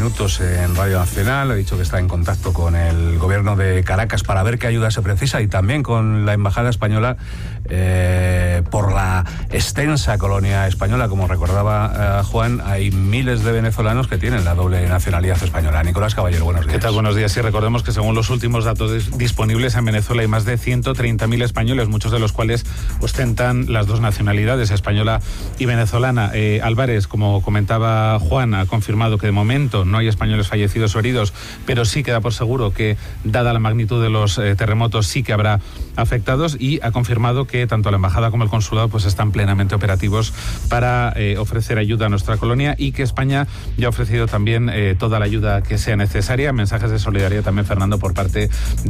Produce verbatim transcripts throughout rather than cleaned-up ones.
minutos en Radio Nacional. Ha dicho que está en contacto con el gobierno de Caracas para ver qué ayuda se precisa y también con la Embajada Española eh, por la extensa colonia española. Como recordaba eh, Juan, hay miles de venezolanos que tienen la doble nacionalidad española. Nicolás Caballero, buenos días. ¿Qué tal? Buenos días. Sí, recordemos que según los últimos datos disponibles en Venezuela hay más de ciento treinta mil españoles, muchos de los cuales ostentan las dos nacionalidades, española y venezolana. Eh, Álvarez, como comentaba Juan, ha confirmado que de momento no hay españoles fallecidos o heridos, pero sí queda por seguro que, dada la magnitud de los eh, terremotos, sí que habrá afectados, y ha confirmado que tanto la embajada como el consulado pues están plenamente operativos para eh, ofrecer ayuda a nuestra colonia, y que España ya ha ofrecido también eh, toda la ayuda que sea necesaria. Mensajes de solidaridad también, Fernando, por parte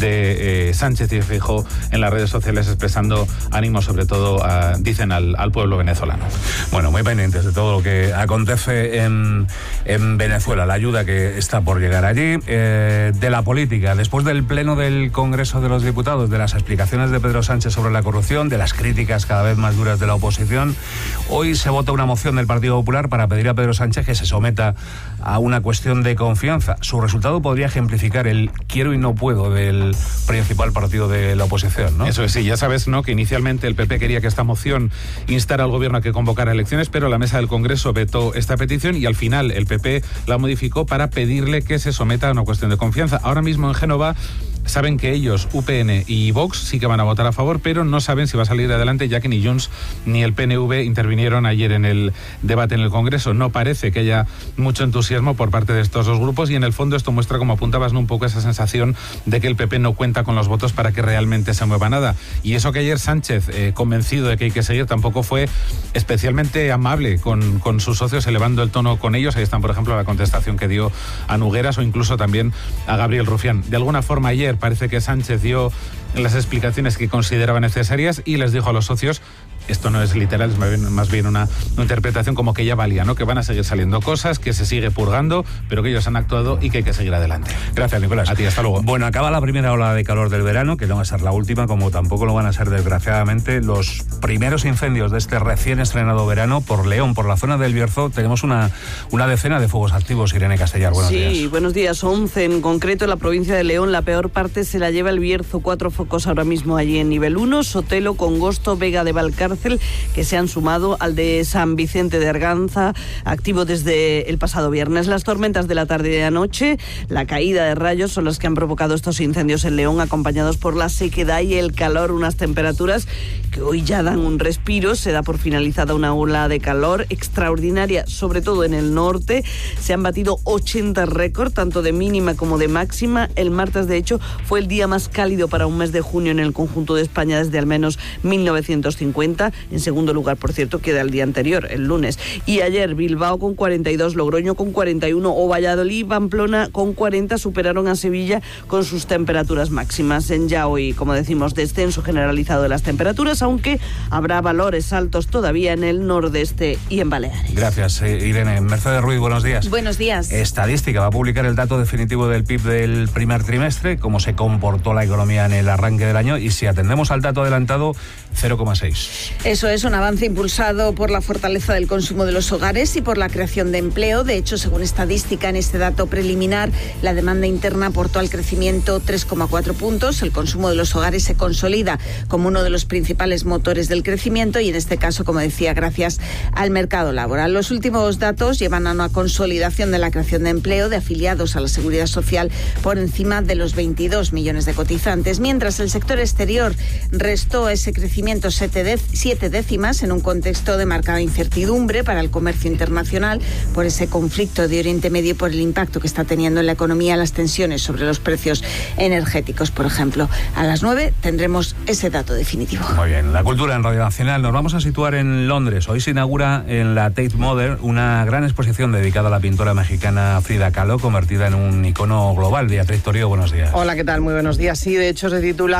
de eh, Sánchez y Feijóo en las redes sociales, expresando ánimo sobre todo, a, dicen, al, al pueblo venezolano. Bueno, muy pendientes de todo lo que acontece en, en Venezuela, la ayuda que está por llegar allí. Eh, de la política, después del pleno del Congreso de los Diputados, de las explicaciones de Pedro Sánchez sobre la corrupción, de las críticas cada vez más duras de la oposición, hoy se vota una moción del Partido Popular para pedir a Pedro Sánchez que se someta a una cuestión de confianza. Su resultado podría ejemplificar el quiero y no puedo del principal partido de la oposición, ¿no? Eso es, sí, ya sabes, ¿no?, que inicialmente el P P quería que esta moción instara al gobierno a que convocara elecciones, pero la mesa del Congreso vetó esta petición y al final el P P la modificó para pedirle que se someta a una cuestión de confianza. Ahora mismo en Génova saben que ellos, U P N y Vox, sí que van a votar a favor, pero no saben si va a salir adelante, ya que ni Junts ni el P N V intervinieron ayer en el debate en el Congreso. No parece que haya mucho entusiasmo por parte de estos dos grupos, y en el fondo esto muestra, como apuntabas, ¿no?, un poco esa sensación de que el P P no cuenta con los votos para que realmente se mueva nada. Y eso que ayer Sánchez, eh, convencido de que hay que seguir, tampoco fue especialmente amable con, con sus socios, elevando el tono con ellos. Ahí están, por ejemplo, la contestación que dio a Nogueras o incluso también a Gabriel Rufián. De alguna forma ayer parece que Sánchez dio las explicaciones que consideraba necesarias y les dijo a los socios, esto no es literal, es más bien, más bien una, una interpretación como que ya valía, ¿no?, que van a seguir saliendo cosas, que se sigue purgando, pero que ellos han actuado y que hay que seguir adelante. Gracias, Nicolás. A ti, hasta luego. Bueno, acaba la primera ola de calor del verano, que no va a ser la última, como tampoco lo van a ser, desgraciadamente, los primeros incendios de este recién estrenado verano por León, por la zona del Bierzo. Tenemos una, una decena de fuegos activos. Irene Castellar, buenos sí, días. Sí, buenos días. once en concreto en la provincia de León. La peor parte se la lleva el Bierzo. Cuatro focos ahora mismo allí en nivel uno. Sotelo, Congosto, Vega de Valcárcel, que se han sumado al de San Vicente de Arganza, activo desde el pasado viernes. Las tormentas de la tarde y de anoche, la caída de rayos, son las que han provocado estos incendios en León, acompañados por la sequedad y el calor, unas temperaturas que hoy ya dan un respiro. Se da por finalizada una ola de calor extraordinaria, sobre todo en el norte. Se han batido ochenta récords, tanto de mínima como de máxima. El martes, de hecho, fue el día más cálido para un mes de junio en el conjunto de España desde al menos mil novecientos cincuenta. En segundo lugar, por cierto, queda el día anterior, el lunes. Y ayer Bilbao con cuarenta y dos, Logroño con cuarenta y uno o Valladolid y Pamplona con cuarenta superaron a Sevilla con sus temperaturas máximas. En ya hoy, como decimos, descenso generalizado de las temperaturas, aunque habrá valores altos todavía en el nordeste y en Baleares. Gracias, Irene. Mercedes Ruiz, buenos días. Buenos días. Estadística va a publicar el dato definitivo del P I B del primer trimestre, cómo se comportó la economía en el arranque del año, y si atendemos al dato adelantado, cero coma seis. Eso es un avance impulsado por la fortaleza del consumo de los hogares y por la creación de empleo. De hecho, según estadística, en este dato preliminar, la demanda interna aportó al crecimiento tres coma cuatro puntos. El consumo de los hogares se consolida como uno de los principales motores del crecimiento y, en este caso, como decía, gracias al mercado laboral. Los últimos datos llevan a una consolidación de la creación de empleo de afiliados a la Seguridad Social por encima de los veintidós millones de cotizantes, mientras el sector exterior restó ese crecimiento siete décimas en un contexto de marcada incertidumbre para el comercio internacional por ese conflicto de Oriente Medio y por el impacto que está teniendo en la economía las tensiones sobre los precios energéticos, por ejemplo. A las nueve tendremos ese dato definitivo. Muy bien, la cultura en Radio Nacional. Nos vamos a situar en Londres. Hoy se inaugura en la Tate Modern una gran exposición dedicada a la pintora mexicana Frida Kahlo, convertida en un icono global. Beatriz Torío, buenos días. Hola, ¿qué tal? Muy buenos días. Sí, de hecho se titula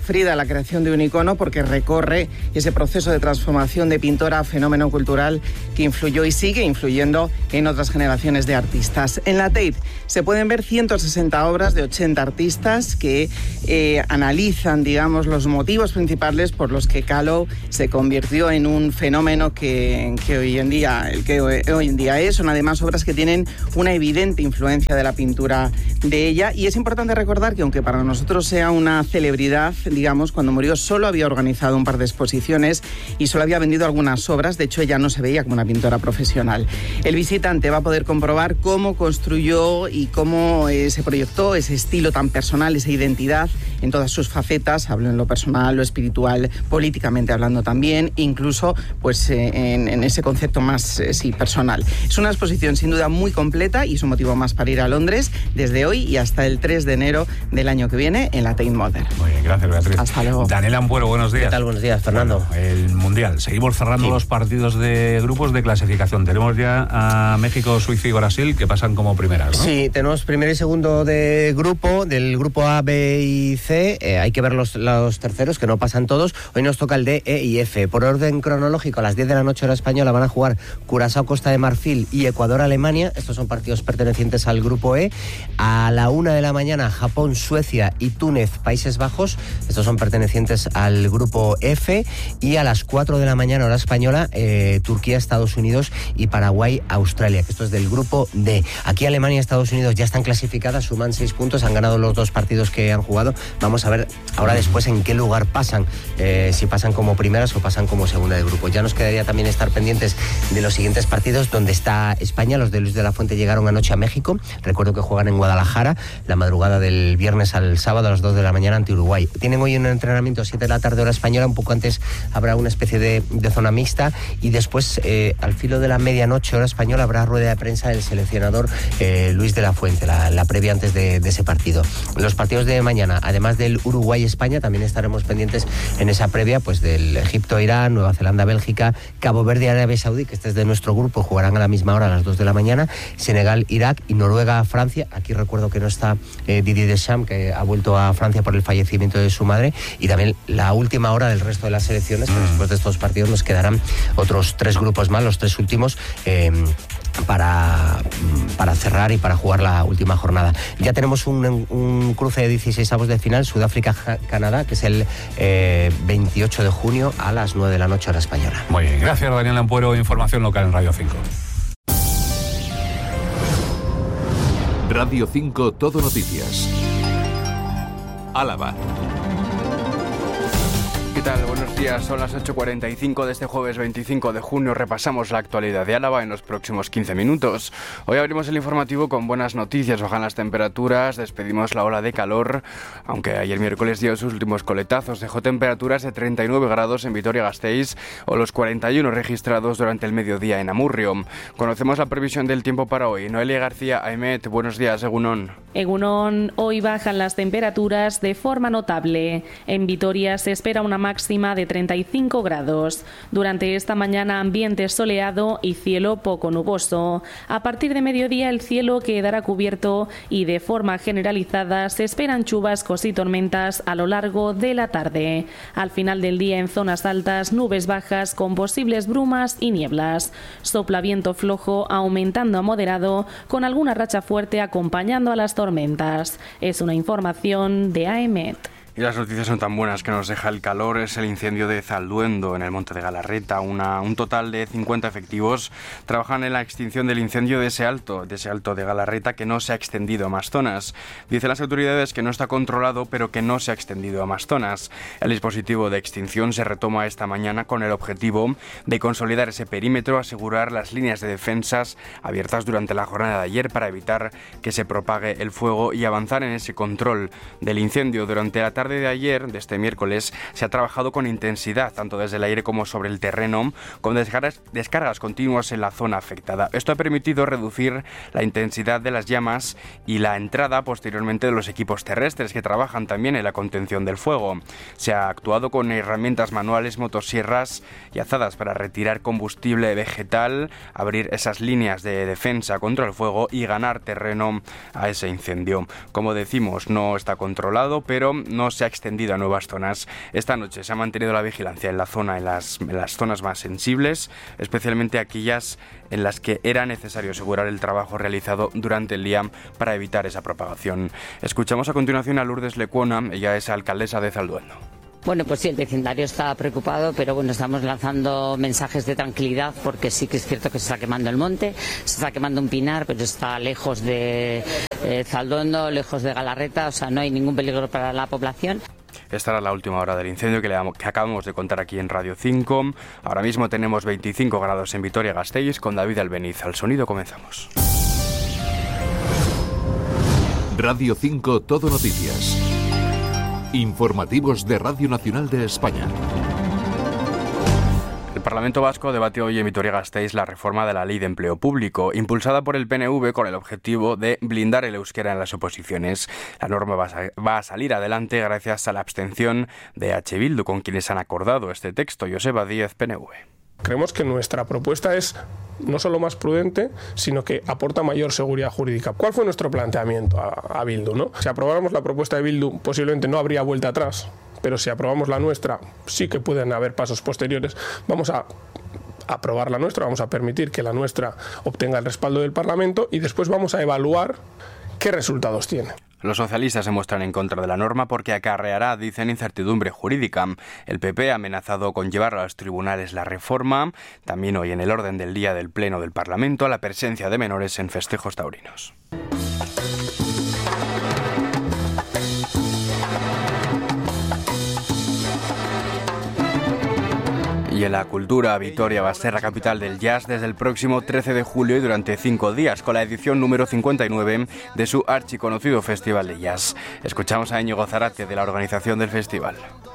Frida la creación de un icono porque recorre ese proceso de transformación de pintora a fenómeno cultural que influyó y sigue influyendo en otras generaciones de artistas. En la Tate se pueden ver ciento sesenta obras de ochenta artistas que eh, analizan, digamos, los motivos principales por los que Kahlo se convirtió en un fenómeno que, que, hoy en día, el que hoy en día es. Son además obras que tienen una evidente influencia de la pintura de ella, y es importante recordar que aunque para nosotros sea una celebridad, digamos, cuando murió solo había organizado un par de exposiciones y solo había vendido algunas obras. De hecho, ella no se veía como una pintora profesional. El visitante va a poder comprobar cómo construyó y cómo eh, se proyectó ese estilo tan personal, esa identidad en todas sus facetas. Hablo en lo personal, lo espiritual, políticamente hablando también, incluso pues eh, en, en ese concepto más eh, sí, personal. Es una exposición sin duda muy completa y es un motivo más para ir a Londres desde hoy y hasta el tres de enero del año que viene en la Tate Modern. Muy bien, gracias, Beatriz. Hasta luego. Daniel Ampuero, buenos días. ¿Qué tal? Buenos días, Fernando. Bueno, el Mundial. Seguimos cerrando sí. los partidos de grupos de clasificación. Tenemos ya a México, Suiza y Brasil que pasan como primeras, ¿no? Sí, tenemos primero y segundo de grupo, del grupo A, B y C. Eh, hay que ver los, los terceros, que no pasan todos. Hoy nos toca el D, E y F. Por orden cronológico, a las diez de la noche hora española van a jugar Curazao, Costa de Marfil y Ecuador, Alemania. Estos son partidos pertenecientes al grupo E. A la una de la mañana, Japón, Suecia y Túnez, Países Bajos. Estos son pertenecientes al grupo F. Y a las cuatro de la mañana, hora española, eh, Turquía, Estados Unidos y Paraguay, Australia, que esto es del grupo D. Aquí Alemania y Estados Unidos ya están clasificadas, suman seis puntos, han ganado los dos partidos que han jugado. Vamos a ver ahora después en qué lugar pasan, eh, si pasan como primeras o pasan como segunda de grupo. Ya nos quedaría también estar pendientes de los siguientes partidos, donde está España. Los de Luis de la Fuente llegaron anoche a México. Recuerdo que juegan en Guadalajara la madrugada del viernes al sábado a las dos de la mañana ante Uruguay. Tienen hoy un entrenamiento a siete de la tarde hora española, un poco antes habrá una especie de, de zona mixta y después eh, al filo de la medianoche hora española habrá rueda de prensa del seleccionador eh, Luis de la Fuente, la, la previa antes de, de ese partido. Los partidos de mañana, además del Uruguay-España, también estaremos pendientes en esa previa pues del Egipto-Irán, Nueva Zelanda-Bélgica, Cabo Verde-Arabia Saudí, que este es de nuestro grupo, jugarán a la misma hora a las dos de la mañana, Senegal-Irak y Noruega-Francia. Aquí recuerdo que no está eh, Didier Deschamps, que ha vuelto a Francia por el fallecimiento de su madre, y también la última hora del resto de las selecciones, que después de estos partidos nos quedarán otros tres grupos más, los tres últimos, eh, para, para cerrar y para jugar la última jornada. Ya tenemos un, un cruce de dieciseisavos de final, Sudáfrica-Canadá, que es el eh, veintiocho de junio a las nueve de la noche hora española. Muy bien, gracias Daniel Ampuero, información local en Radio cinco. Radio cinco Todo Noticias. Álava. ¿Qué tal? Buenos días, son las ocho cuarenta y cinco de este jueves veinticinco de junio. Repasamos la actualidad de Álava en los próximos quince minutos. Hoy abrimos el informativo con buenas noticias. Bajan las temperaturas, despedimos la ola de calor, aunque ayer miércoles dio sus últimos coletazos. Dejó temperaturas de treinta y nueve grados en Vitoria-Gasteiz o los cuarenta y uno registrados durante el mediodía en Amurrio. Conocemos la previsión del tiempo para hoy. Noelia García, Aimet, buenos días, Egunon. Egunon, hoy bajan las temperaturas de forma notable. En Vitoria se espera una máxima de treinta y cinco grados. Durante esta mañana ambiente soleado y cielo poco nuboso. A partir de mediodía el cielo quedará cubierto y de forma generalizada se esperan chubascos y tormentas a lo largo de la tarde. Al final del día en zonas altas nubes bajas con posibles brumas y nieblas. Sopla viento flojo aumentando a moderado con alguna racha fuerte acompañando a las tormentas. Es una información de A E M E T. Y las noticias son tan buenas que nos deja el calor. Es el incendio de Zalduendo, en el monte de Galarreta. Una, un total de cincuenta efectivos trabajan en la extinción del incendio de ese alto, de ese alto de Galarreta, que no se ha extendido a más zonas. Dicen las autoridades que no está controlado, pero que no se ha extendido a más zonas. El dispositivo de extinción se retoma esta mañana con el objetivo de consolidar ese perímetro, asegurar las líneas de defensas abiertas durante la jornada de ayer para evitar que se propague el fuego y avanzar en ese control del incendio. Durante la tarde de ayer, de este miércoles, se ha trabajado con intensidad, tanto desde el aire como sobre el terreno, con descargas, descargas continuas en la zona afectada. Esto ha permitido reducir la intensidad de las llamas y la entrada posteriormente de los equipos terrestres que trabajan también en la contención del fuego. Se ha actuado con herramientas manuales, motosierras y azadas para retirar combustible vegetal, abrir esas líneas de defensa contra el fuego y ganar terreno a ese incendio. Como decimos, no está controlado, pero no se se ha extendido a nuevas zonas. Esta noche se ha mantenido la vigilancia en la zona, en las, en las zonas más sensibles, especialmente aquellas en las que era necesario asegurar el trabajo realizado durante el día para evitar esa propagación. Escuchamos a continuación a Lourdes Lecuona, ella es alcaldesa de Zalduendo. Bueno, pues sí, el vecindario está preocupado, pero bueno, estamos lanzando mensajes de tranquilidad porque sí que es cierto que se está quemando el monte, se está quemando un pinar, pero está lejos de eh, Zalduendo, lejos de Galarreta, o sea, no hay ningún peligro para la población. Esta era la última hora del incendio que, le damos, que acabamos de contar aquí en Radio cinco. Ahora mismo tenemos veinticinco grados en Vitoria-Gasteiz. Con David Albeniz al sonido comenzamos. Radio cinco Todo Noticias. Informativos de Radio Nacional de España. El Parlamento Vasco debate hoy en Vitoria-Gasteiz la reforma de la Ley de Empleo Público, impulsada por el P N V con el objetivo de blindar el euskera en las oposiciones. La norma va a, va a salir adelante gracias a la abstención de H. Bildu, con quienes han acordado este texto. Joseba Díez, P N V. Creemos que nuestra propuesta es no solo más prudente, sino que aporta mayor seguridad jurídica. ¿Cuál fue nuestro planteamiento a, a Bildu, ¿no? Si aprobáramos la propuesta de Bildu, posiblemente no habría vuelta atrás, pero si aprobamos la nuestra, sí que pueden haber pasos posteriores. Vamos a aprobar la nuestra, vamos a permitir que la nuestra obtenga el respaldo del Parlamento y después vamos a evaluar qué resultados tiene. Los socialistas se muestran en contra de la norma porque acarreará, dicen, incertidumbre jurídica. El P P ha amenazado con llevar a los tribunales la reforma. También hoy en el orden del día del Pleno del Parlamento la presencia de menores en festejos taurinos. Y en la cultura, Vitoria va a ser la capital del jazz desde el próximo trece de julio y durante cinco días, con la edición número cincuenta y nueve de su archiconocido Festival de Jazz. Escuchamos a Íñigo Zarate de la organización del festival.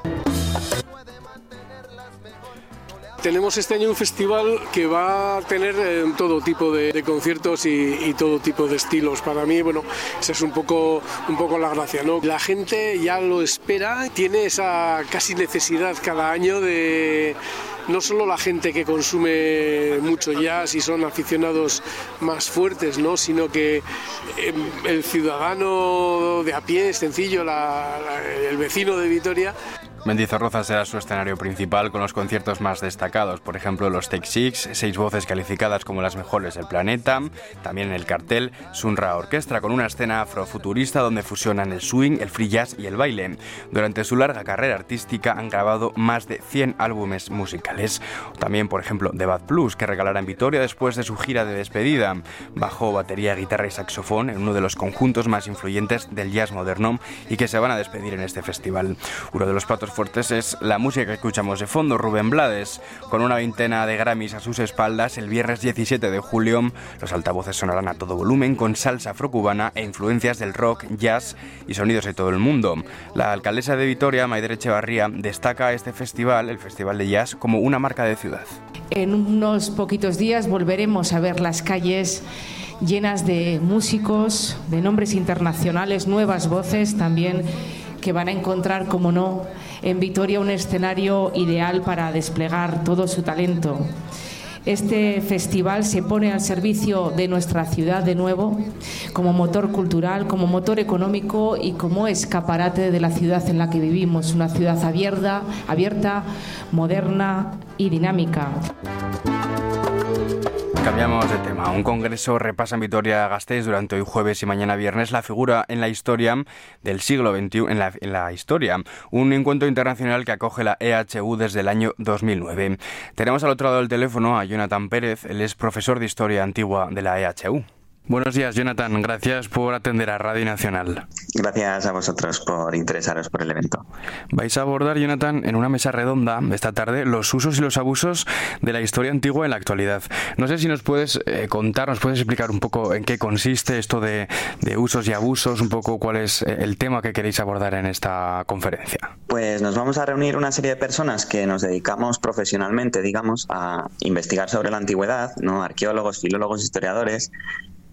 Tenemos este año un festival que va a tener eh, todo tipo de, de conciertos y, y todo tipo de estilos. Para mí, bueno, esa es un poco, un poco la gracia, ¿no? La gente ya lo espera, tiene esa casi necesidad cada año de... No solo la gente que consume mucho jazz y son aficionados más fuertes, ¿no? Sino que eh, el ciudadano de a pie, sencillo, la, la, el vecino de Vitoria. Mendizorroza será su escenario principal con los conciertos más destacados, por ejemplo los Take Six, seis voces calificadas como las mejores del planeta, también en el cartel Sunra Orquestra con una escena afrofuturista donde fusionan el swing, el free jazz y el baile. Durante su larga carrera artística han grabado más de cien álbumes musicales. También, por ejemplo, The Bad Blues, que regalará en Vitoria después de su gira de despedida. Bajo, batería, guitarra y saxofón en uno de los conjuntos más influyentes del jazz moderno y que se van a despedir en este festival. Uno de los platos fuertes es la música que escuchamos de fondo, Rubén Blades, con una veintena de Grammys a sus espaldas. El viernes diecisiete de julio los altavoces sonarán a todo volumen con salsa afrocubana e influencias del rock, jazz y sonidos de todo el mundo. La alcaldesa de Vitoria, Maider Echevarría, destaca este festival, el Festival de Jazz, como una marca de ciudad. En unos poquitos días volveremos a ver las calles llenas de músicos, de nombres internacionales, nuevas voces también, que van a encontrar, como no, en Vitoria un escenario ideal para desplegar todo su talento. Este festival se pone al servicio de nuestra ciudad de nuevo, como motor cultural, como motor económico y como escaparate de la ciudad en la que vivimos, una ciudad abierta, abierta, moderna y dinámica. Cambiamos de tema. Un congreso repasa en Vitoria-Gasteiz durante hoy jueves y mañana viernes la figura en la historia del siglo veintiuno, en la, en la historia. Un encuentro internacional que acoge la E H U desde el año dos mil nueve. Tenemos al otro lado del teléfono a Jonathan Pérez, él es profesor de Historia Antigua de la E H U. Buenos días, Jonathan. Gracias por atender a Radio Nacional. Gracias a vosotros por interesaros por el evento. Vais a abordar, Jonathan, en una mesa redonda esta tarde los usos y los abusos de la historia antigua en la actualidad. No sé si nos puedes eh, contar, nos puedes explicar un poco en qué consiste esto de, de usos y abusos, un poco cuál es el tema que queréis abordar en esta conferencia. Pues nos vamos a reunir una serie de personas que nos dedicamos profesionalmente, digamos, a investigar sobre la antigüedad, ¿no? Arqueólogos, filólogos, historiadores,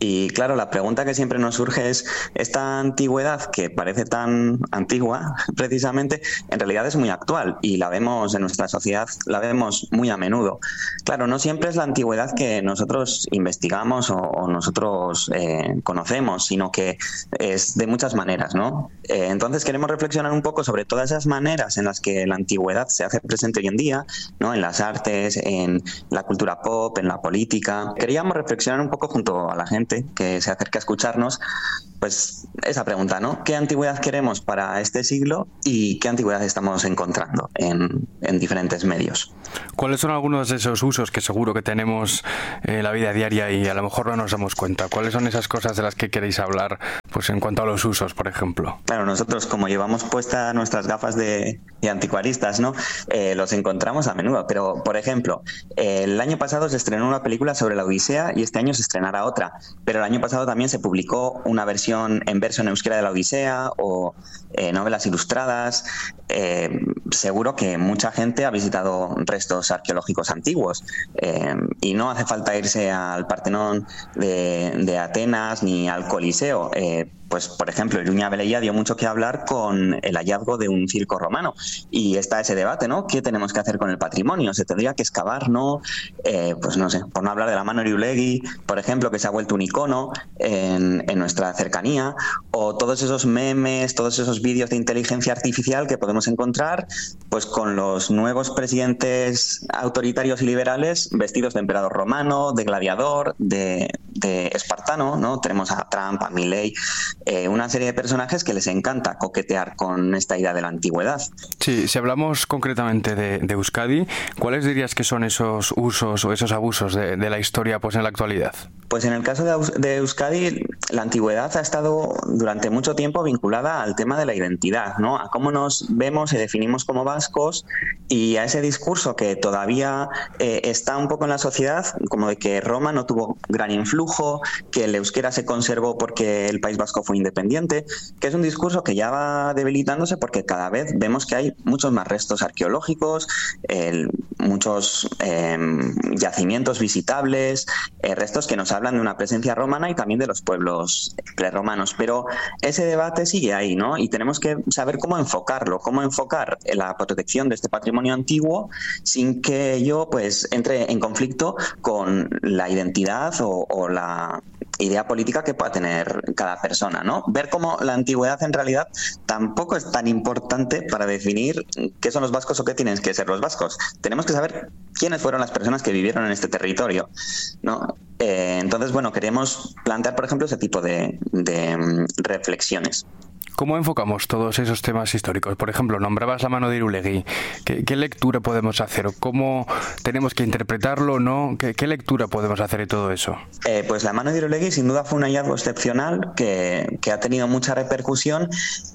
Y claro, la pregunta que siempre nos surge es, esta antigüedad que parece tan antigua, precisamente, en realidad es muy actual y la vemos en nuestra sociedad, la vemos muy a menudo. Claro, no siempre es la antigüedad que nosotros investigamos o, o nosotros eh, conocemos, sino que es de muchas maneras, ¿no? Eh, entonces queremos reflexionar un poco sobre todas esas maneras en las que la antigüedad se hace presente hoy en día, ¿no? En las artes, en la cultura pop, en la política. Queríamos reflexionar un poco junto a la gente que se acerca a escucharnos, pues esa pregunta, ¿no? ¿Qué antigüedad queremos para este siglo y qué antigüedad estamos encontrando en, en diferentes medios? ¿Cuáles son algunos de esos usos que seguro que tenemos en la vida diaria y a lo mejor no nos damos cuenta? ¿Cuáles son esas cosas de las que queréis hablar, pues en cuanto a los usos, por ejemplo? Claro, nosotros como llevamos puestas nuestras gafas de, de anticuaristas, ¿no? Eh, los encontramos a menudo, pero por ejemplo, eh, el año pasado se estrenó una película sobre la Odisea y este año se estrenará otra, pero el año pasado también se publicó una versión en verso en euskera de la Odisea o eh, novelas ilustradas. Eh, seguro que mucha gente ha visitado restos arqueológicos antiguos eh, y no hace falta irse al Partenón de, de Atenas ni al Coliseo. Eh, pues por ejemplo, Iruña Beleia dio mucho que hablar con el hallazgo de un circo romano y está ese debate, ¿no? ¿Qué tenemos que hacer con el patrimonio? ¿Se tendría que excavar, no? Eh, pues no sé, por no hablar de la mano Irulegui, por ejemplo, que se ha vuelto un icono en, en nuestra cercanía, o todos esos memes, todos esos vídeos de inteligencia artificial que podemos encontrar pues con los nuevos presidentes autoritarios y liberales vestidos de emperador romano, de gladiador, de, de espartano, ¿no? Tenemos a Trump, a Milei, eh, una serie de personajes que les encanta coquetear con esta idea de la antigüedad. Sí, si hablamos concretamente de, de Euskadi, ¿cuáles dirías que son esos usos o esos abusos de, de la historia pues en la actualidad? Pues en el caso de, de Euskadi, la antigüedad ha estado durante mucho tiempo vinculada al tema de la identidad, ¿no? A cómo nos vemos y definimos como vascos y a ese discurso que todavía eh, está un poco en la sociedad, como de que Roma no tuvo gran influjo, que el euskera se conservó porque el País Vasco fue independiente, que es un discurso que ya va debilitándose porque cada vez vemos que hay muchos más restos arqueológicos, eh, muchos eh, yacimientos visitables, eh, restos que nos hablan de una presencia romana y también de los pueblos prerromanos, pero ese debate sigue ahí, ¿no? Y tenemos que saber cómo enfocarlo, cómo enfocar la protección de este patrimonio antiguo sin que ello pues entre en conflicto con la identidad o, o la idea política que pueda tener cada persona, ¿no? Ver cómo la antigüedad en realidad tampoco es tan importante para definir qué son los vascos o qué tienen que ser los vascos. Tenemos que saber quiénes fueron las personas que vivieron en este territorio, ¿no? Eh, entonces, bueno, queremos plantear, por ejemplo, ese tipo de, de um, reflexiones. ¿Cómo enfocamos todos esos temas históricos? Por ejemplo, nombrabas la mano de Irulegui. ¿Qué, qué lectura podemos hacer? ¿Cómo tenemos que interpretarlo? ¿No? ¿Qué, qué lectura podemos hacer de todo eso? Eh, pues la mano de Irulegui sin duda fue un hallazgo excepcional que, que ha tenido mucha repercusión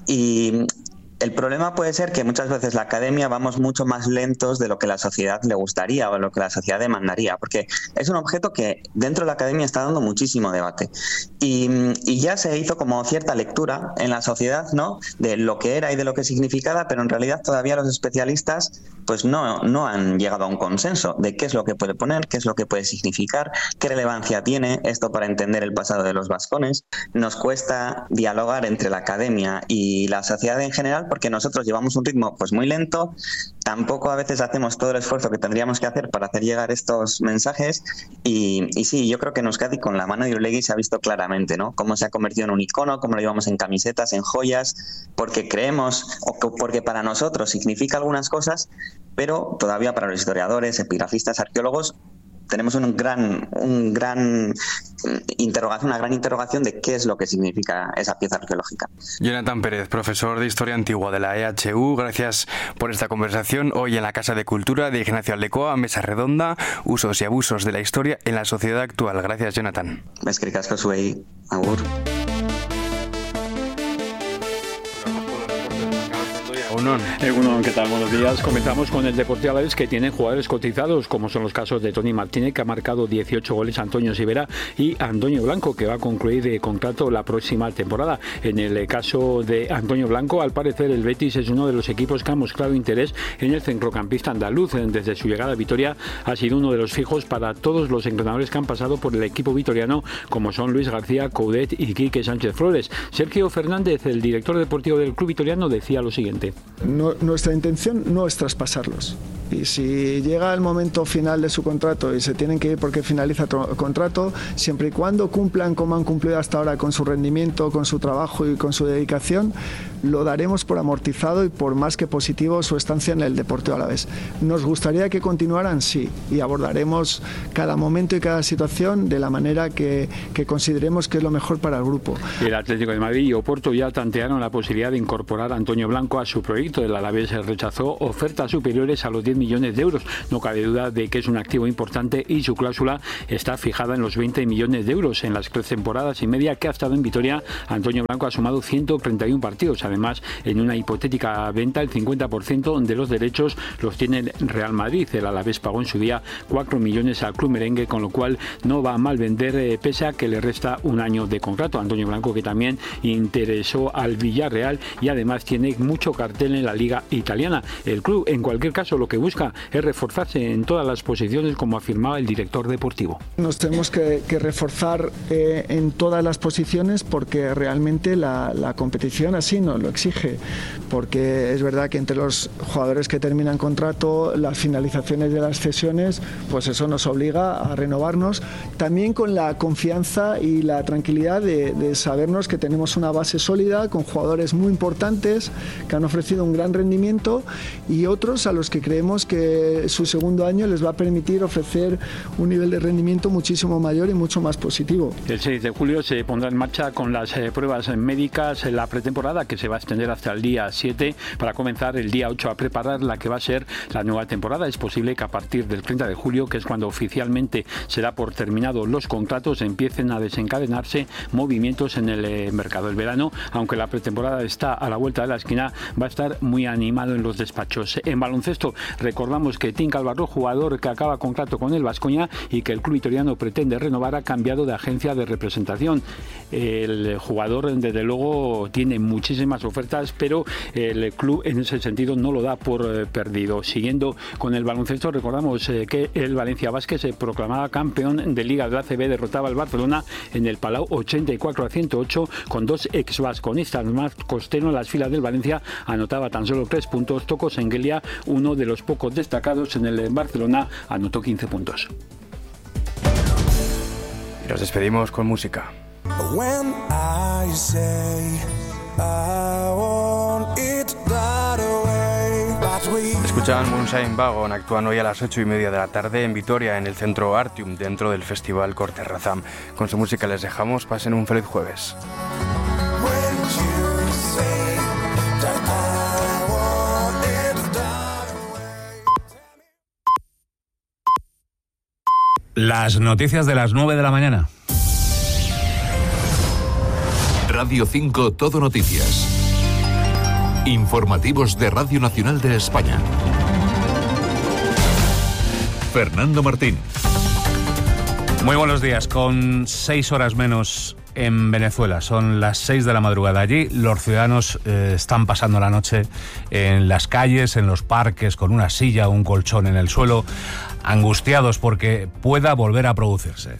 y el problema puede ser que muchas veces la academia vamos mucho más lentos de lo que la sociedad le gustaría o de lo que la sociedad demandaría, porque es un objeto que dentro de la academia está dando muchísimo debate. Y, y ya se hizo como cierta lectura en la sociedad, ¿no?, de lo que era y de lo que significaba, pero en realidad todavía los especialistas pues no, no han llegado a un consenso de qué es lo que puede poner, qué es lo que puede significar, qué relevancia tiene esto para entender el pasado de los vascones. Nos cuesta dialogar entre la academia y la sociedad en general porque nosotros llevamos un ritmo pues muy lento, tampoco a veces hacemos todo el esfuerzo que tendríamos que hacer para hacer llegar estos mensajes y, y sí, yo creo que en Euskadi con la mano de Irulegui se ha visto claramente, ¿no?, cómo se ha convertido en un icono, cómo lo llevamos en camisetas, en joyas, porque creemos o porque para nosotros significa algunas cosas, pero todavía para los historiadores, epigrafistas, arqueólogos tenemos un gran, un gran interrogación, una gran interrogación de qué es lo que significa esa pieza arqueológica. Jonathan Pérez, profesor de Historia Antigua de la E H U, gracias por esta conversación hoy en la Casa de Cultura de Ignacio Aldecoa, mesa redonda, usos y abusos de la historia en la sociedad actual. Gracias, Jonathan. Eskerrik asko zuei, agur. Egunon. Egunon, ¿qué tal? Buenos días. Comenzamos con el Deportivo Alavés, que tiene jugadores cotizados, como son los casos de Toni Martínez, que ha marcado dieciocho goles, Antonio Sivera y Antonio Blanco, que va a concluir de contrato la próxima temporada. En el caso de Antonio Blanco, al parecer el Betis es uno de los equipos que ha mostrado interés en el centrocampista andaluz. Desde su llegada a Vitoria ha sido uno de los fijos para todos los entrenadores que han pasado por el equipo vitoriano, como son Luis García, Coudet y Quique Sánchez Flores. Sergio Fernández, el director deportivo del club vitoriano, decía lo siguiente. No, nuestra intención no es traspasarlos. Y si llega el momento final de su contrato y se tienen que ir porque finaliza el contrato, siempre y cuando cumplan como han cumplido hasta ahora con su rendimiento, con su trabajo y con su dedicación, lo daremos por amortizado y por más que positivo su estancia en el Deportivo Alavés. ¿Nos gustaría que continuaran? Sí, y abordaremos cada momento y cada situación de la manera que, que consideremos que es lo mejor para el grupo. El Atlético de Madrid y Oporto ya tantearon la posibilidad de incorporar a Antonio Blanco a su proyecto. El Alavés rechazó ofertas superiores a los diez millones de euros. No cabe duda de que es un activo importante y su cláusula está fijada en los veinte millones de euros. En las tres temporadas y media que ha estado en Vitoria, Antonio Blanco ha sumado ciento treinta y uno partidos. Además, en una hipotética venta, el cincuenta por ciento de los derechos los tiene el Real Madrid. El Alavés pagó en su día cuatro millones al club merengue, con lo cual no va a mal vender, eh, pese a que le resta un año de contrato. Antonio Blanco, que también interesó al Villarreal y además tiene mucho cartel en la Liga Italiana. El club, en cualquier caso, lo que busca es reforzarse en todas las posiciones, como afirmaba el director deportivo. Nos tenemos que, que reforzar eh, en todas las posiciones porque realmente la, la competición así nos lo exige, porque es verdad que entre los jugadores que terminan contrato, las finalizaciones de las cesiones, pues eso nos obliga a renovarnos, también con la confianza y la tranquilidad de, de sabernos que tenemos una base sólida con jugadores muy importantes que han ofrecido un gran rendimiento y otros a los que creemos que su segundo año les va a permitir ofrecer un nivel de rendimiento muchísimo mayor y mucho más positivo. El seis de julio se pondrá en marcha con las eh, pruebas médicas en la pretemporada, que se va a extender hasta el día siete para comenzar el día ocho a preparar la que va a ser la nueva temporada. Es posible que a partir del treinta de julio, que es cuando oficialmente será por terminado los contratos, empiecen a desencadenarse movimientos en el eh, mercado. El verano, aunque la pretemporada está a la vuelta de la esquina, va a estar muy animado en los despachos. En baloncesto, recordamos que Tim Calvaró, jugador que acaba contrato con el Baskonia y que el club vitoriano pretende renovar, ha cambiado de agencia de representación. El jugador, desde luego, tiene muchísimas ofertas, pero el club en ese sentido no lo da por eh, perdido. Siguiendo con el baloncesto, recordamos eh, que el Valencia Basket se proclamaba campeón de Liga de la A C B, derrotaba al Barcelona en el Palau ochenta y cuatro a ciento ocho con dos ex vasconistas más. Costero, en las filas del Valencia, anotaba tan solo tres puntos. Toko Sengelia, uno de los pocos destacados en el Barcelona, anotó quince puntos. Y nos despedimos con música. When I say I want it that way, but we... Escuchaban Moonshine Wagon, actúan hoy a las ocho y media de la tarde en Vitoria, en el centro Artium, dentro del festival Corte Razam. Con su música les dejamos, pasen un feliz jueves. Las noticias de las nueve de la mañana. Radio cinco Todo Noticias. Informativos de Radio Nacional de España. Fernando Martín. Muy buenos días. Con seis horas menos en Venezuela, son las seis de la madrugada. Allí los ciudadanos eh, están pasando la noche en las calles, en los parques, con una silla o un colchón en el suelo, angustiados porque pueda volver a producirse.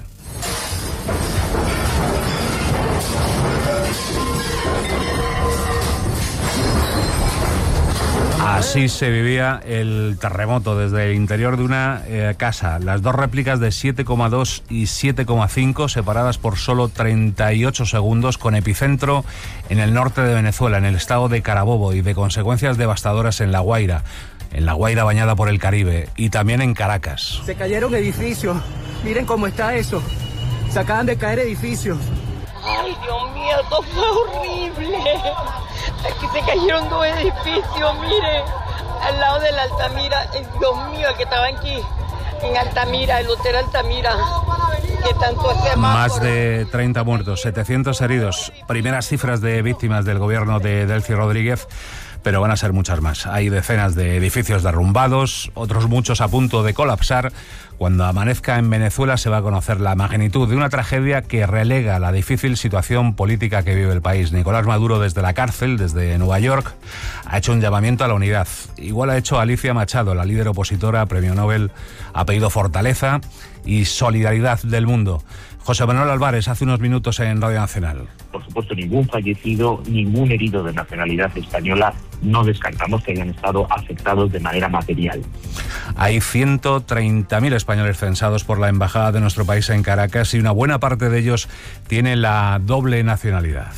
Así se vivía el terremoto desde el interior de una eh, casa. Las dos réplicas de siete coma dos y siete coma cinco, separadas por solo treinta y ocho segundos, con epicentro en el norte de Venezuela, en el estado de Carabobo, y de consecuencias devastadoras en La Guaira, en La Guaira bañada por el Caribe, y también en Caracas. Se cayeron edificios. Miren cómo está eso. Se acaban de caer edificios. Ay, Dios mío, esto fue horrible. Aquí se cayeron dos edificios, mire, al lado de la Altamira. Dios mío, el que estaba aquí, en Altamira, el hotel Altamira, que tanto semáforo. Más de treinta muertos, setecientos heridos. Primeras cifras de víctimas del gobierno de Delcy Rodríguez pero van a ser muchas más. Hay decenas de edificios derrumbados, otros muchos a punto de colapsar. Cuando amanezca en Venezuela se va a conocer la magnitud de una tragedia que relega la difícil situación política que vive el país. Nicolás Maduro, desde la cárcel, desde Nueva York, ha hecho un llamamiento a la unidad. Igual ha hecho Alicia Machado, la líder opositora, premio Nobel, ha pedido fortaleza y solidaridad del mundo. José Manuel Álvarez, hace unos minutos en Radio Nacional. Por supuesto, ningún fallecido, ningún herido de nacionalidad española. No descartamos que hayan estado afectados de manera material. Hay ciento treinta mil españoles censados por la Embajada de nuestro país en Caracas y una buena parte de ellos tiene la doble nacionalidad.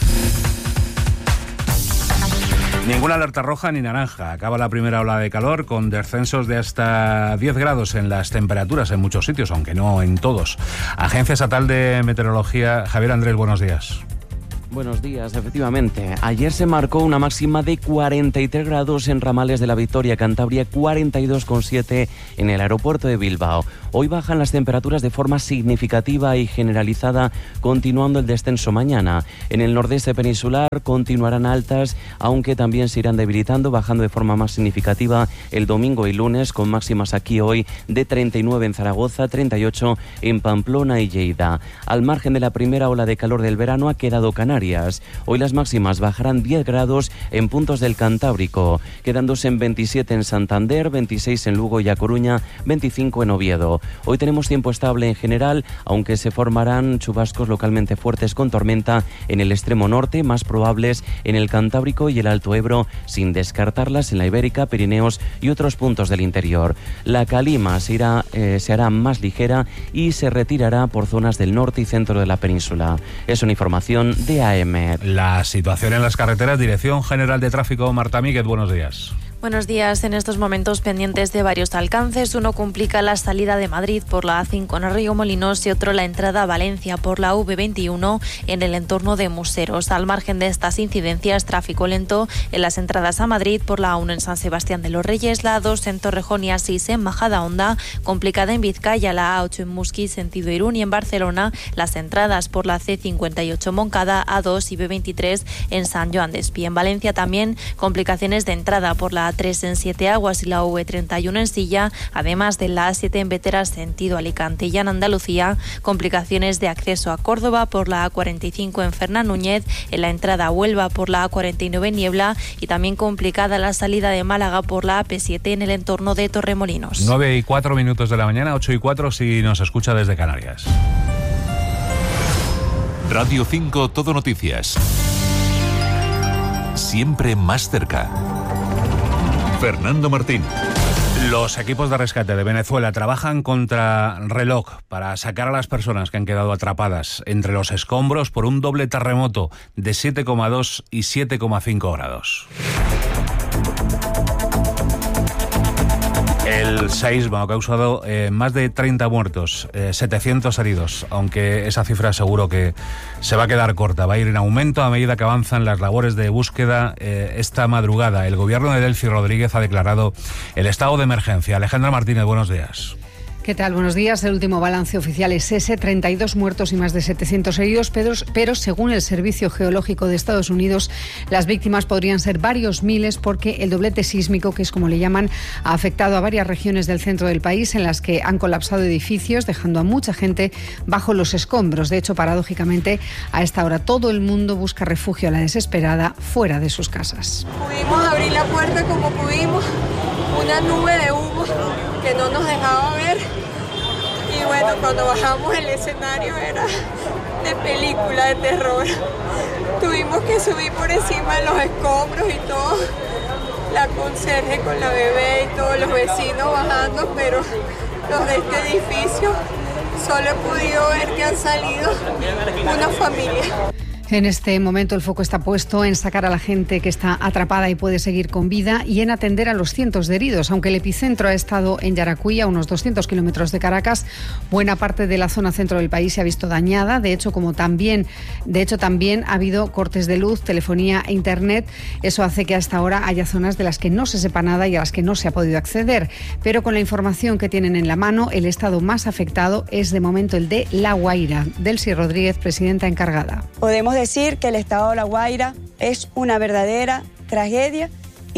Ninguna alerta roja ni naranja. Acaba la primera ola de calor con descensos de hasta diez grados en las temperaturas en muchos sitios, aunque no en todos. Agencia Estatal de Meteorología, Javier Andrés, buenos días. Buenos días, efectivamente. Ayer se marcó una máxima de cuarenta y tres grados en ramales de la Victoria, Cantabria, cuarenta y dos coma siete en el aeropuerto de Bilbao. Hoy bajan las temperaturas de forma significativa y generalizada, continuando el descenso mañana. En el nordeste peninsular continuarán altas, aunque también se irán debilitando, bajando de forma más significativa el domingo y lunes, con máximas aquí hoy de treinta y nueve en Zaragoza, treinta y ocho en Pamplona y Lleida. Al margen de la primera ola de calor del verano ha quedado Canarias. Hoy las máximas bajarán diez grados en puntos del Cantábrico, quedándose en veintisiete en Santander, veintiséis en Lugo y A Coruña, veinticinco en Oviedo. Hoy tenemos tiempo estable en general, aunque se formarán chubascos localmente fuertes con tormenta en el extremo norte, más probables en el Cantábrico y el Alto Ebro, sin descartarlas en la Ibérica, Pirineos y otros puntos del interior. La calima se, irá, eh, se hará más ligera y se retirará por zonas del norte y centro de la península. Es una información de A M. La situación en las carreteras, Dirección General de Tráfico, Marta Míguez, buenos días. Buenos días. En estos momentos pendientes de varios alcances. Uno complica la salida de Madrid por la A cinco en Arroyo-Molinos y otro la entrada a Valencia por la A V veintiuno en el entorno de Museros. Al margen de estas incidencias, tráfico lento en las entradas a Madrid por la A uno en San Sebastián de los Reyes, la A dos en Torrejón y A seis en Majadahonda, complicada en Vizcaya, la A ocho en Musquis sentido Irún, y en Barcelona las entradas por la C cincuenta y ocho Moncada, A dos y B veintitrés en San Joan d'Espí. En Valencia también complicaciones de entrada por la A tres en Siete Aguas y la V treinta y uno en Silla, además de la A siete en Veteras sentido Alicante. Y en Andalucía, complicaciones de acceso a Córdoba por la A cuarenta y cinco en Fernán Núñez, en la entrada a Huelva por la A cuarenta y nueve en Niebla, y también complicada la salida de Málaga por la A P siete en el entorno de Torremolinos. nueve y cuatro minutos de la mañana, ocho y cuatro si nos escucha desde Canarias. Radio cinco Todo Noticias. Siempre más cerca. Fernando Martín. Los equipos de rescate de Venezuela trabajan contra reloj para sacar a las personas que han quedado atrapadas entre los escombros por un doble terremoto de siete coma dos y siete coma cinco grados. El seísmo ha causado eh, más de treinta muertos, eh, setecientos heridos, aunque esa cifra seguro que se va a quedar corta. Va a ir en aumento a medida que avanzan las labores de búsqueda. Eh, esta madrugada el gobierno de Delcy Rodríguez ha declarado el estado de emergencia. Alejandra Martínez, buenos días. ¿Qué tal? Buenos días. El último balance oficial es ese, treinta y dos muertos y más de setecientos heridos, pero, pero según el Servicio Geológico de Estados Unidos, las víctimas podrían ser varios miles porque el doblete sísmico, que es como le llaman, ha afectado a varias regiones del centro del país en las que han colapsado edificios, dejando a mucha gente bajo los escombros. De hecho, paradójicamente, a esta hora todo el mundo busca refugio a la desesperada fuera de sus casas. Pudimos abrir la puerta como pudimos, una nube de humo que no nos dejaba ver. Y bueno, cuando bajamos el escenario era de película de terror. Tuvimos que subir por encima de los escombros y todo. La conserje con la bebé y todos los vecinos bajando, pero los de este edificio solo he podido ver que han salido una familia. En este momento el foco está puesto en sacar a la gente que está atrapada y puede seguir con vida y en atender a los cientos de heridos. Aunque el epicentro ha estado en Yaracuy, a unos doscientos kilómetros de Caracas, buena parte de la zona centro del país se ha visto dañada. De hecho, como también, de hecho, también ha habido cortes de luz, telefonía e internet. Eso hace que hasta ahora haya zonas de las que no se sepa nada y a las que no se ha podido acceder. Pero con la información que tienen en la mano, el estado más afectado es de momento el de La Guaira. Delcy Rodríguez, presidenta encargada. Podemos decir que el estado de La Guaira es una verdadera tragedia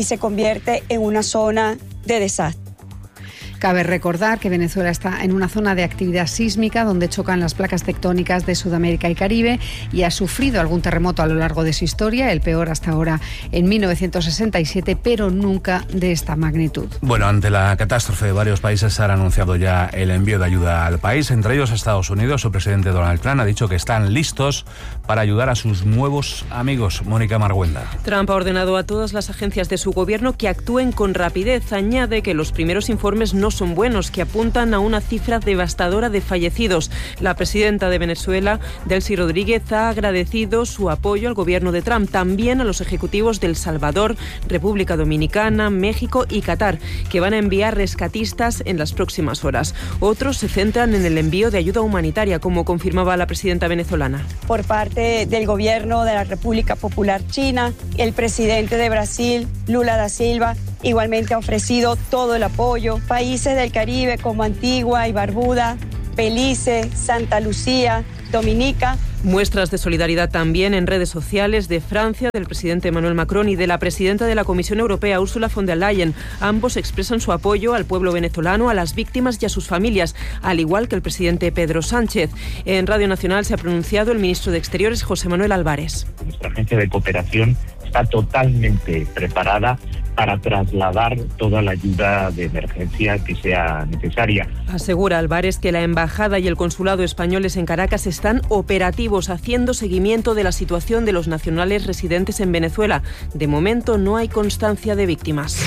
y se convierte en una zona de desastre. Cabe recordar que Venezuela está en una zona de actividad sísmica donde chocan las placas tectónicas de Sudamérica y Caribe y ha sufrido algún terremoto a lo largo de su historia, el peor hasta ahora en mil novecientos sesenta y siete, pero nunca de esta magnitud. Bueno, ante la catástrofe, varios países han anunciado ya el envío de ayuda al país, entre ellos Estados Unidos. Su presidente Donald Trump ha dicho que están listos para ayudar a sus nuevos amigos. Mónica Marguenda. Trump ha ordenado a todas las agencias de su gobierno que actúen con rapidez. Añade que los primeros informes no son buenos, que apuntan a una cifra devastadora de fallecidos. La presidenta de Venezuela, Delcy Rodríguez, ha agradecido su apoyo al gobierno de Trump, también a los ejecutivos de El Salvador, República Dominicana, México y Qatar, que van a enviar rescatistas en las próximas horas. Otros se centran en el envío de ayuda humanitaria, como confirmaba la presidenta venezolana. Por parte del gobierno de la República Popular China, el presidente de Brasil, Lula da Silva, igualmente ha ofrecido todo el apoyo. Países del Caribe como Antigua y Barbuda, Belice, Santa Lucía, Dominica. Muestras de solidaridad también en redes sociales de Francia, del presidente Emmanuel Macron y de la presidenta de la Comisión Europea, Ursula von der Leyen. Ambos expresan su apoyo al pueblo venezolano, a las víctimas y a sus familias, al igual que el presidente Pedro Sánchez. En Radio Nacional se ha pronunciado el ministro de Exteriores, José Manuel Álvarez. Nuestra agencia de cooperación está totalmente preparada para trasladar toda la ayuda de emergencia que sea necesaria. Asegura Álvarez que la embajada y el consulado españoles en Caracas están operativos, haciendo seguimiento de la situación de los nacionales residentes en Venezuela. De momento no hay constancia de víctimas.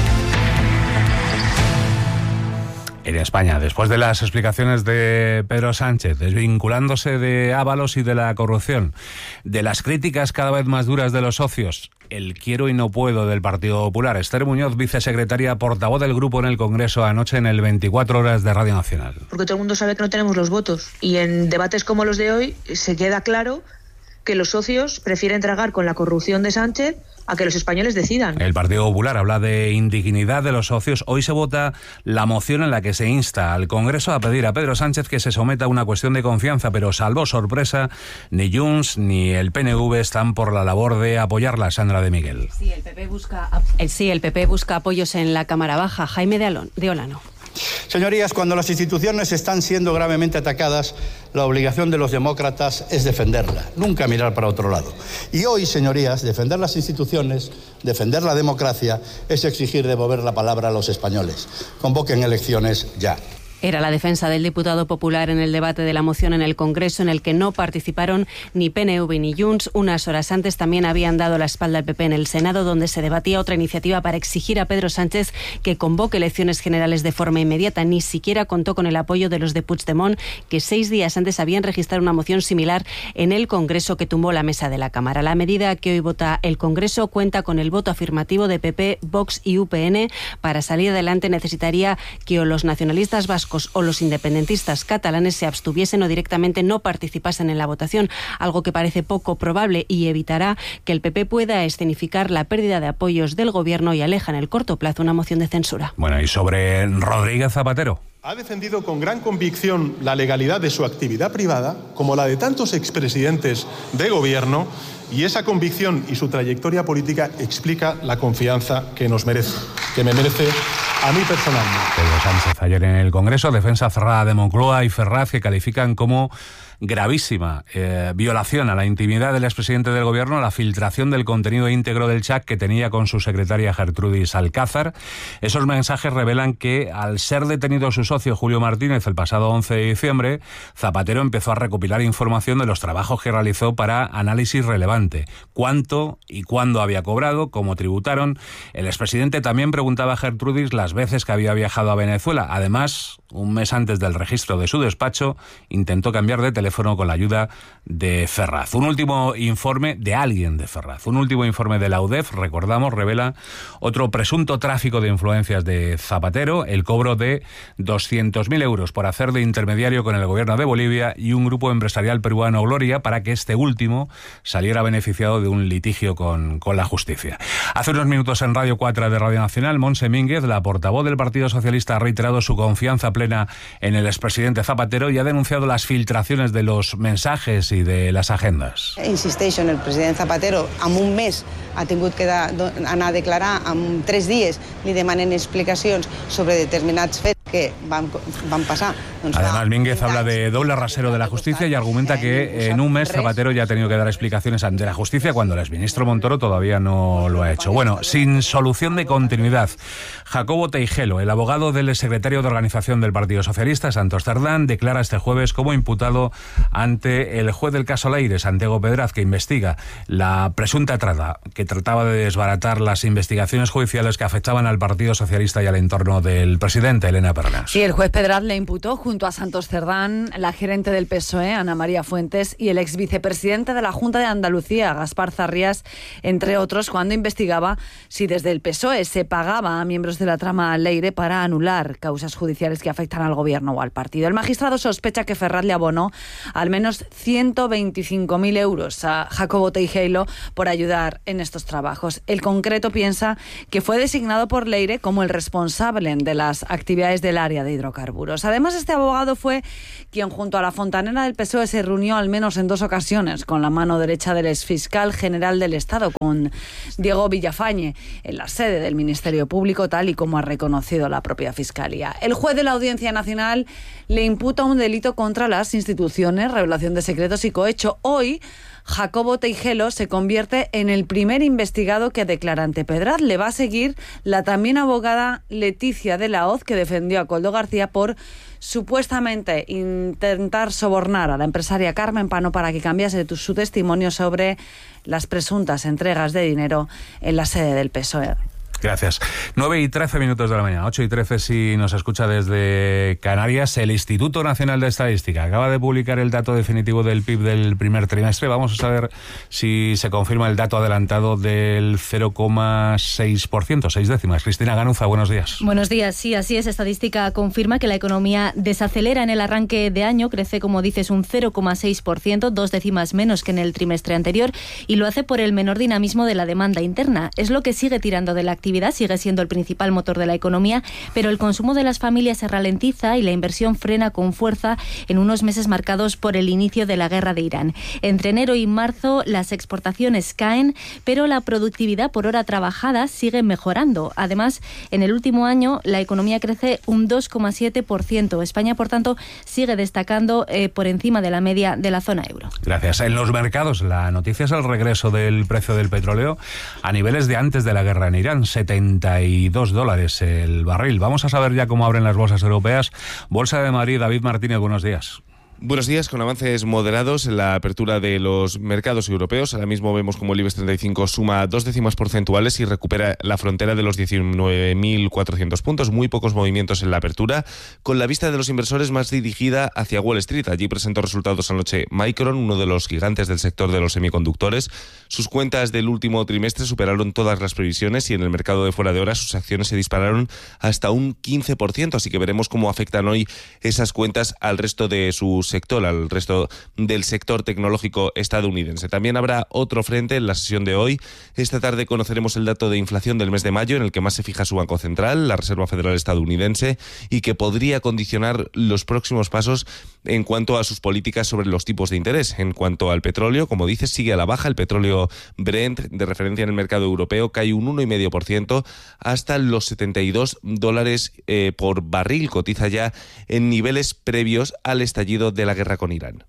En España, después de las explicaciones de Pedro Sánchez, desvinculándose de Ábalos y de la corrupción, de las críticas cada vez más duras de los socios, el quiero y no puedo del Partido Popular, Esther Muñoz, vicesecretaria portavoz del grupo en el Congreso anoche en el veinticuatro horas de Radio Nacional. Porque todo el mundo sabe que no tenemos los votos y en debates como los de hoy se queda claro que los socios prefieren tragar con la corrupción de Sánchez a que los españoles decidan. El Partido Popular habla de indignidad de los socios. Hoy se vota la moción en la que se insta al Congreso a pedir a Pedro Sánchez que se someta a una cuestión de confianza, pero salvo sorpresa, ni Junts ni el P N V están por la labor de apoyarla. Sandra de Miguel. Sí, el P P busca, el, sí, el P P busca apoyos en la Cámara Baja. Jaime de, Alon, de Olano. Señorías, cuando las instituciones están siendo gravemente atacadas, la obligación de los demócratas es defenderla, nunca mirar para otro lado. Y hoy, señorías, defender las instituciones, defender la democracia, es exigir devolver la palabra a los españoles. Convoquen elecciones ya. Era la defensa del diputado popular en el debate de la moción en el Congreso, en el que no participaron ni P N V ni Junts. Unas horas antes también habían dado la espalda al P P en el Senado, donde se debatía otra iniciativa para exigir a Pedro Sánchez que convoque elecciones generales de forma inmediata. Ni siquiera contó con el apoyo de los de Puigdemont, que seis días antes habían registrado una moción similar en el Congreso que tumbó la mesa de la Cámara. La medida que hoy vota el Congreso cuenta con el voto afirmativo de P P, Vox y U P N. Para salir adelante necesitaría que o los nacionalistas vascos o los independentistas catalanes se abstuviesen o directamente no participasen en la votación, algo que parece poco probable y evitará que el P P pueda escenificar la pérdida de apoyos del gobierno y aleja en el corto plazo una moción de censura. Bueno, y sobre Rodríguez Zapatero. Ha defendido con gran convicción la legalidad de su actividad privada, como la de tantos expresidentes de gobierno, y esa convicción y su trayectoria política explica la confianza que nos merece, que me merece a mí personalmente. Pedro Sánchez ayer en el Congreso, defensa cerrada de Moncloa y Ferraz, que califican como gravísima eh, violación a la intimidad del expresidente del gobierno la filtración del contenido íntegro del chat que tenía con su secretaria Gertrudis Alcázar. Esos mensajes revelan que al ser detenido su socio Julio Martínez el pasado once de diciembre, Zapatero empezó a recopilar información de los trabajos que realizó para análisis relevante. Cuánto y cuándo había cobrado, cómo tributaron. El expresidente también preguntaba a Gertrudis las veces que había viajado a Venezuela. Además, un mes antes del registro de su despacho, intentó cambiar de teléfono con la ayuda de Ferraz. Un último informe de alguien de Ferraz, un último informe de la U D E F, recordamos, revela otro presunto tráfico de influencias de Zapatero, el cobro de doscientos mil euros por hacer de intermediario con el gobierno de Bolivia y un grupo empresarial peruano, Gloria, para que este último saliera beneficiado de un litigio con, con la justicia. Hace unos minutos en Radio cuatro de Radio Nacional, Montse Mínguez, la portavoz del Partido Socialista, ha reiterado su confianza plena en el expresidente Zapatero y ha denunciado las filtraciones de de los mensajes y de las agendas. Insisteixo en el president Zapatero, en un mes ha tingut que anar a declarar, en tres dies li demanen explicacions sobre determinats fets que van, van pasar. Además, Mínguez habla de doble rasero de la justicia y argumenta que en un mes Zapatero ya ha tenido que dar explicaciones ante la justicia cuando el exministro Montoro todavía no lo ha hecho. Bueno, sin solución de continuidad, Jacobo Teijelo, el abogado del secretario de organización del Partido Socialista, Santos Cerdán, declara este jueves como imputado ante el juez del caso Leire, Santiago Pedraz, que investiga la presunta trata que trataba de desbaratar las investigaciones judiciales que afectaban al Partido Socialista y al entorno del presidente, Elena Pernas. Sí, el juez Pedraz le imputó junto a Santos Cerdán, la gerente del P S O E, Ana María Fuentes, y el ex vicepresidente de la Junta de Andalucía, Gaspar Zarrías, entre otros, cuando investigaba si desde el P S O E se pagaba a miembros de la trama Leire para anular causas judiciales que afectan al gobierno o al partido. El magistrado sospecha que Ferraz le abonó al menos ciento veinticinco mil euros a Jacobo Teijelo por ayudar en estos trabajos. El concreto piensa que fue designado por Leire como el responsable de las actividades del área de hidrocarburos. Además, este abogado fue quien junto a la fontanera del P S O E se reunió al menos en dos ocasiones con la mano derecha del exfiscal general del Estado, con Diego Villafañe, en la sede del Ministerio Público, tal y como ha reconocido la propia Fiscalía. El juez de la Audiencia Nacional le imputa un delito contra las instituciones, revelación de secretos y cohecho. Hoy, Jacobo Teijelo se convierte en el primer investigado que declara ante Pedraz. Le va a seguir la también abogada Leticia de la Hoz, que defendió a Koldo García por supuestamente intentar sobornar a la empresaria Carmen Pano para que cambiase su testimonio sobre las presuntas entregas de dinero en la sede del P S O E. Gracias. nueve y trece minutos de la mañana, ocho y trece si nos escucha desde Canarias. El Instituto Nacional de Estadística acaba de publicar el dato definitivo del P I B del primer trimestre. Vamos a saber si se confirma el dato adelantado del cero coma seis por ciento, seis décimas. Cristina Ganuza, buenos días. Buenos días, sí, así es. Estadística confirma que la economía desacelera en el arranque de año, crece, como dices, un cero coma seis por ciento, dos décimas menos que en el trimestre anterior, y lo hace por el menor dinamismo de la demanda interna. Es lo que sigue tirando de la actividad. Sigue siendo el principal motor de la economía, pero el consumo de las familias se ralentiza y la inversión frena con fuerza en unos meses marcados por el inicio de la guerra de Irán. Entre enero y marzo las exportaciones caen, pero la productividad por hora trabajada sigue mejorando. Además, en el último año la economía crece un dos coma siete por ciento. España, por tanto, sigue destacando eh, por encima de la media de la zona euro. Gracias. En los mercados, la noticia es el regreso del precio del petróleo a niveles de antes de la guerra en Irán. setenta y dos dólares el barril. Vamos a saber ya cómo abren las bolsas europeas. Bolsa de Madrid, David Martínez, buenos días. Buenos días, con avances moderados en la apertura de los mercados europeos. Ahora mismo vemos como el IBEX treinta y cinco suma dos décimas porcentuales y recupera la frontera de los diecinueve mil cuatrocientos puntos. Muy pocos movimientos en la apertura, con la vista de los inversores más dirigida hacia Wall Street. Allí presentó resultados anoche Micron, uno de los gigantes del sector de los semiconductores. Sus cuentas del último trimestre superaron todas las previsiones y en el mercado de fuera de horas sus acciones se dispararon hasta un quince por ciento. Así que veremos cómo afectan hoy esas cuentas al resto de sus sector, al resto del sector tecnológico estadounidense. También habrá otro frente en la sesión de hoy. Esta tarde conoceremos el dato de inflación del mes de mayo, en el que más se fija su Banco Central, la Reserva Federal estadounidense, y que podría condicionar los próximos pasos en cuanto a sus políticas sobre los tipos de interés. En cuanto al petróleo, como dices, sigue a la baja. El petróleo Brent, de referencia en el mercado europeo, cae un uno coma cinco por ciento hasta los setenta y dos dólares eh, por barril. Cotiza ya en niveles previos al estallido de la guerra con Irán.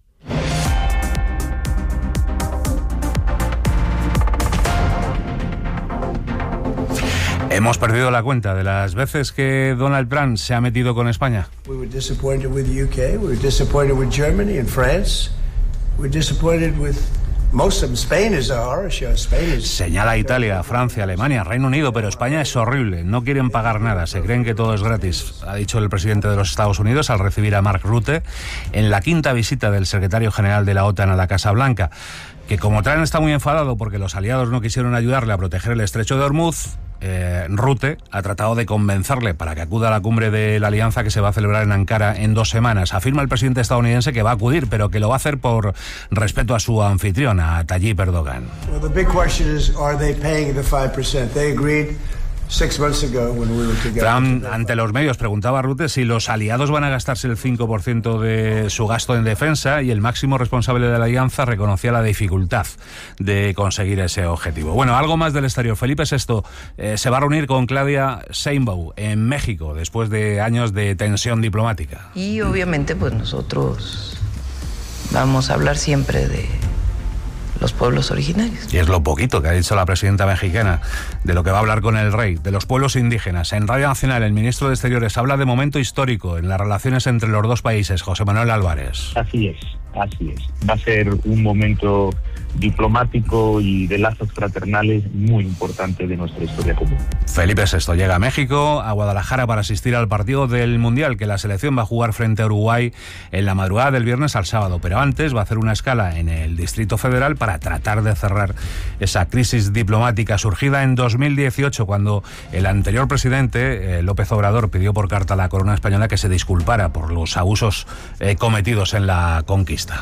Hemos perdido la cuenta de las veces que Donald Trump se ha metido con España. We were disappointed with the U K, we were disappointed with Germany and France. We were disappointed with most of them. Spain is a horror show. Spain is... Señala Italia, Francia, Alemania, Reino Unido, pero España es horrible. No quieren pagar nada, se creen que todo es gratis, ha dicho el presidente de los Estados Unidos al recibir a Mark Rutte en la quinta visita del secretario general de la OTAN a la Casa Blanca, que como Trump está muy enfadado porque los aliados no quisieron ayudarle a proteger el estrecho de Hormuz, eh, Rutte ha tratado de convencerle para que acuda a la cumbre de la alianza que se va a celebrar en Ankara en dos semanas. Afirma el presidente estadounidense que va a acudir, pero que lo va a hacer por respeto a su anfitrión, a Tayyip Erdogan. Well, the big question is, are they paying the five percent? They agreed Trump, ante los medios, preguntaba a Rutte si los aliados van a gastarse el cinco por ciento de su gasto en defensa, y el máximo responsable de la alianza reconocía la dificultad de conseguir ese objetivo. Bueno, algo más del exterior. Felipe sexto eh, se va a reunir con Claudia Sheinbaum en México después de años de tensión diplomática. Y obviamente pues nosotros vamos a hablar siempre de los pueblos originarios. Y es lo poquito que ha dicho la presidenta mexicana de lo que va a hablar con el rey, de los pueblos indígenas. En Radio Nacional, el ministro de Exteriores habla de momento histórico en las relaciones entre los dos países. José Manuel Álvarez. Así es, así es. Va a ser un momento diplomático y de lazos fraternales muy importante de nuestra historia común. Felipe sexto llega a México, a Guadalajara, para asistir al partido del Mundial que la selección va a jugar frente a Uruguay en la madrugada del viernes al sábado, pero antes va a hacer una escala en el Distrito Federal para tratar de cerrar esa crisis diplomática surgida en dos mil dieciocho, cuando el anterior presidente, eh, López Obrador, pidió por carta a la corona española que se disculpara por los abusos eh, cometidos en la conquista.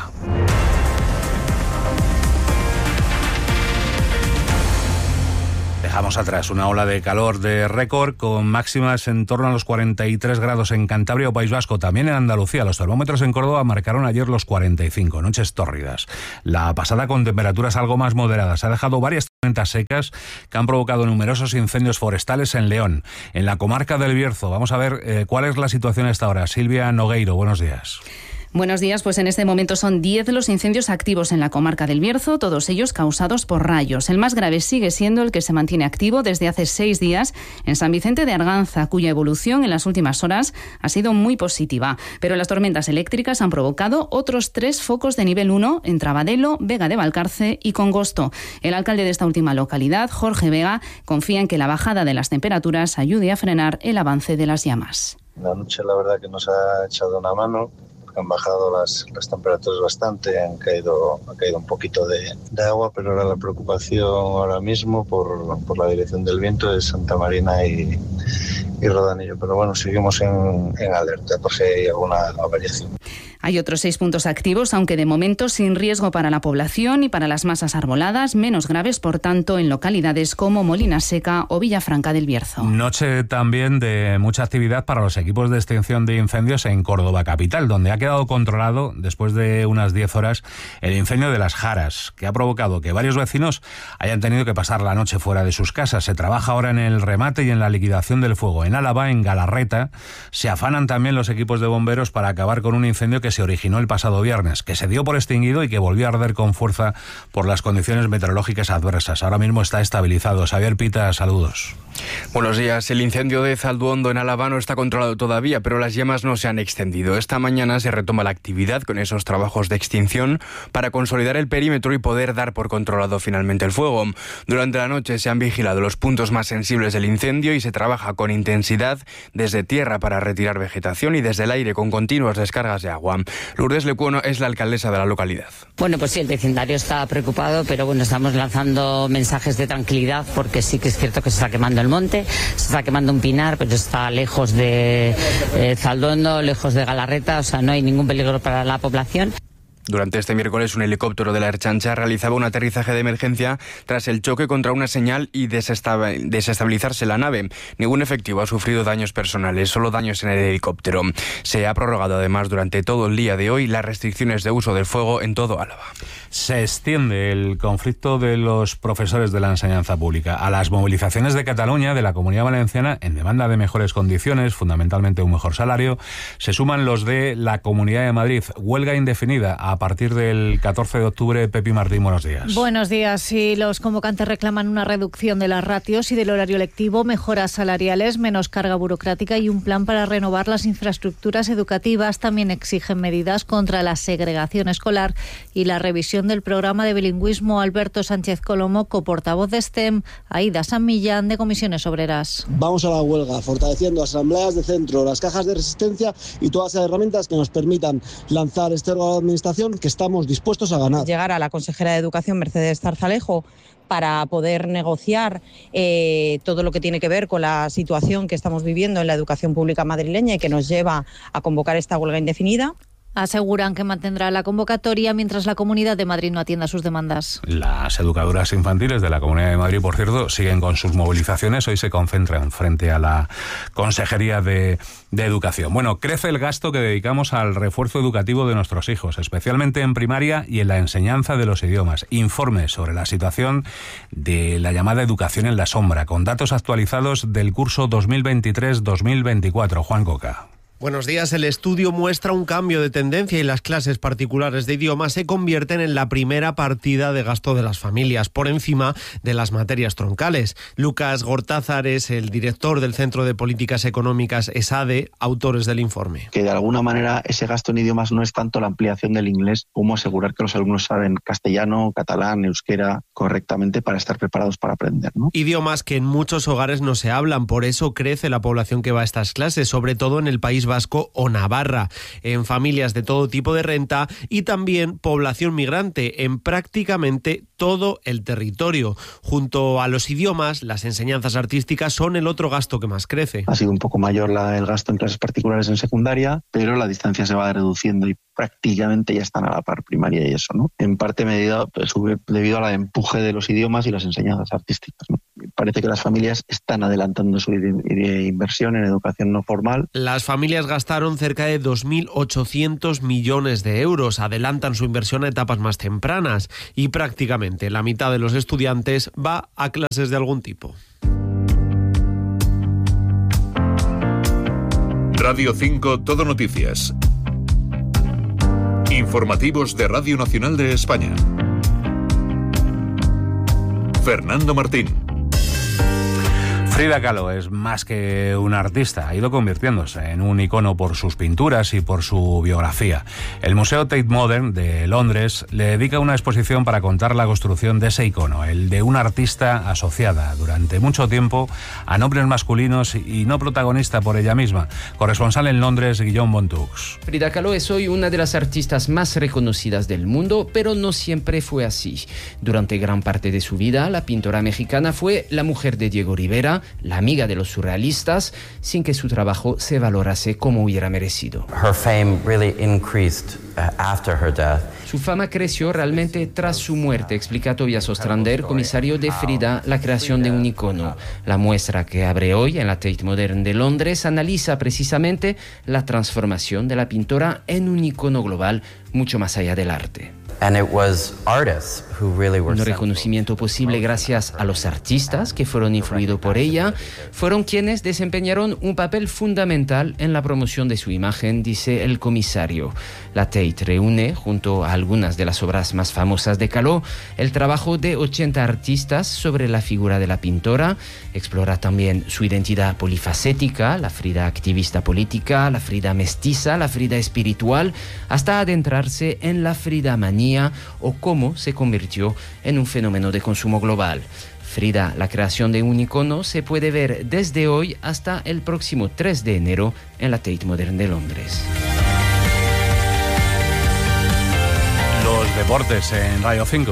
Dejamos atrás una ola de calor de récord con máximas en torno a los cuarenta y tres grados en Cantabria o País Vasco. También en Andalucía los termómetros en Córdoba marcaron ayer los cuarenta y cinco, noches tórridas. La pasada con temperaturas algo más moderadas ha dejado varias tormentas secas que han provocado numerosos incendios forestales en León. En la comarca del Bierzo, vamos a ver eh, cuál es la situación a esta hora. Silvia Nogueiro, buenos días. Buenos días, pues en este momento son diez los incendios activos en la comarca del Bierzo, todos ellos causados por rayos. El más grave sigue siendo el que se mantiene activo desde hace seis días en San Vicente de Arganza, cuya evolución en las últimas horas ha sido muy positiva. Pero las tormentas eléctricas han provocado otros tres focos de nivel uno en Trabadelo, Vega de Valcarce y Congosto. El alcalde de esta última localidad, Jorge Vega, confía en que la bajada de las temperaturas ayude a frenar el avance de las llamas. La noche la verdad que nos ha echado una mano. Han bajado las, las temperaturas bastante, han caído, ha caído un poquito de, de agua, pero ahora la preocupación ahora mismo por, por la dirección del viento es Santa Marina y, y Rodanillo. Pero bueno, seguimos en, en alerta por si hay alguna variación. Hay otros seis puntos activos, aunque de momento sin riesgo para la población y para las masas arboladas, menos graves, por tanto, en localidades como Molina Seca o Villafranca del Bierzo. Noche también de mucha actividad para los equipos de extinción de incendios en Córdoba capital, donde ha quedado controlado, después de unas diez horas, el incendio de Las Jaras, que ha provocado que varios vecinos hayan tenido que pasar la noche fuera de sus casas. Se trabaja ahora en el remate y en la liquidación del fuego. En Álava, en Galarreta, se afanan también los equipos de bomberos para acabar con un incendio que se originó el pasado viernes, que se dio por extinguido y que volvió a arder con fuerza por las condiciones meteorológicas adversas. Ahora mismo está estabilizado. Xavier Pita, saludos. Buenos días. El incendio de Zalduondo en Álava no está controlado todavía, pero las llamas no se han extendido. Esta mañana se retoma la actividad con esos trabajos de extinción para consolidar el perímetro y poder dar por controlado finalmente el fuego. Durante la noche se han vigilado los puntos más sensibles del incendio y se trabaja con intensidad desde tierra para retirar vegetación y desde el aire con continuas descargas de agua. Lourdes Lecuono es la alcaldesa de la localidad. Bueno, pues sí, el vecindario está preocupado, pero bueno, estamos lanzando mensajes de tranquilidad porque sí que es cierto que se está quemando el monte, se está quemando un pinar, pero está lejos de eh, Zalduondo, lejos de Galarreta, o sea, no hay ningún peligro para la población. Durante este miércoles, un helicóptero de la Ertzaintza realizaba un aterrizaje de emergencia tras el choque contra una señal y desestabilizarse la nave. Ningún efectivo ha sufrido daños personales, solo daños en el helicóptero. Se ha prorrogado además durante todo el día de hoy las restricciones de uso del fuego en todo Álava. Se extiende el conflicto de los profesores de la enseñanza pública a las movilizaciones de Cataluña, de la Comunidad Valenciana, en demanda de mejores condiciones, fundamentalmente un mejor salario. Se suman los de la Comunidad de Madrid. Huelga indefinida a partir del catorce de octubre. Pepi Martín, buenos días. Buenos días. Sí, los convocantes reclaman una reducción de las ratios y del horario lectivo, mejoras salariales, menos carga burocrática y un plan para renovar las infraestructuras educativas. También exigen medidas contra la segregación escolar y la revisión del programa de bilingüismo. Alberto Sánchez Colomo, coportavoz de STEM, Aida San Millán, de Comisiones Obreras. Vamos a la huelga, fortaleciendo asambleas de centro, las cajas de resistencia y todas las herramientas que nos permitan lanzar este órgano de administración que estamos dispuestos a ganar. Llegar a la consejera de Educación, Mercedes Zarzalejo, para poder negociar eh, todo lo que tiene que ver con la situación que estamos viviendo en la educación pública madrileña y que nos lleva a convocar esta huelga indefinida. Aseguran que mantendrá la convocatoria mientras la Comunidad de Madrid no atienda sus demandas. Las educadoras infantiles de la Comunidad de Madrid, por cierto, siguen con sus movilizaciones. Hoy se concentran frente a la Consejería de, de Educación. Bueno, crece el gasto que dedicamos al refuerzo educativo de nuestros hijos, especialmente en primaria y en la enseñanza de los idiomas. Informe sobre la situación de la llamada educación en la sombra, con datos actualizados del curso dos mil veintitrés dos mil veinticuatro. Juan Coca. Buenos días. El estudio muestra un cambio de tendencia y las clases particulares de idiomas se convierten en la primera partida de gasto de las familias, por encima de las materias troncales. Lucas Gortázar es el director del Centro de Políticas Económicas ESADE, autores del informe. Que de alguna manera ese gasto en idiomas no es tanto la ampliación del inglés como asegurar que los alumnos saben castellano, catalán, euskera correctamente para estar preparados para aprender, ¿no? Idiomas que en muchos hogares no se hablan, por eso crece la población que va a estas clases, sobre todo en el País Vasco o Navarra, en familias de todo tipo de renta y también población migrante en prácticamente todo el territorio. Junto a los idiomas, las enseñanzas artísticas son el otro gasto que más crece. Ha sido un poco mayor la, el gasto en clases particulares en secundaria, pero la distancia se va reduciendo y prácticamente ya están a la par primaria y eso, ¿no? En parte medida, pues, debido al empuje de los idiomas y las enseñanzas artísticas, ¿no? Parece que las familias están adelantando su inversión en educación no formal. Las familias gastaron cerca de dos mil ochocientos millones de euros, adelantan su inversión a etapas más tempranas y prácticamente la mitad de los estudiantes va a clases de algún tipo. Radio cinco Todo Noticias. Informativos de Radio Nacional de España. Fernando Martín. Frida Kahlo es más que una artista, ha ido convirtiéndose en un icono por sus pinturas y por su biografía. El Museo Tate Modern de Londres le dedica una exposición para contar la construcción de ese icono, el de una artista asociada durante mucho tiempo a nombres masculinos y no protagonista por ella misma. Corresponsal en Londres, Guillaume Bontux. Frida Kahlo es hoy una de las artistas más reconocidas del mundo, pero no siempre fue así. Durante gran parte de su vida, la pintora mexicana fue la mujer de Diego Rivera, la amiga de los surrealistas, sin que su trabajo se valorase como hubiera merecido. Her fame really increased after her death. Su fama creció realmente tras su muerte, explica Tobias Ostrander, comisario de Frida, la creación de un icono. La muestra que abre hoy en la Tate Modern de Londres analiza precisamente la transformación de la pintora en un icono global mucho más allá del arte. And it was artists who really were un reconocimiento posible gracias a los artistas que fueron influidos por ella, fueron quienes desempeñaron un papel fundamental en la promoción de su imagen, dice el comisario. La Tate reúne, junto a algunas de las obras más famosas de Kahlo, el trabajo de ochenta artistas sobre la figura de la pintora, explora también su identidad polifacética, la Frida activista política, la Frida mestiza, la Frida espiritual, hasta adentrarse en la Frida manía o cómo se convirtió en un fenómeno de consumo global. Frida, la creación de un icono, se puede ver desde hoy hasta el próximo tres de enero en la Tate Modern de Londres. Los deportes en Radio cinco.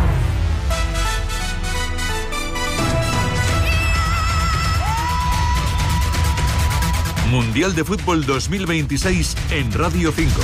Mundial de Fútbol dos mil veintiséis en Radio cinco.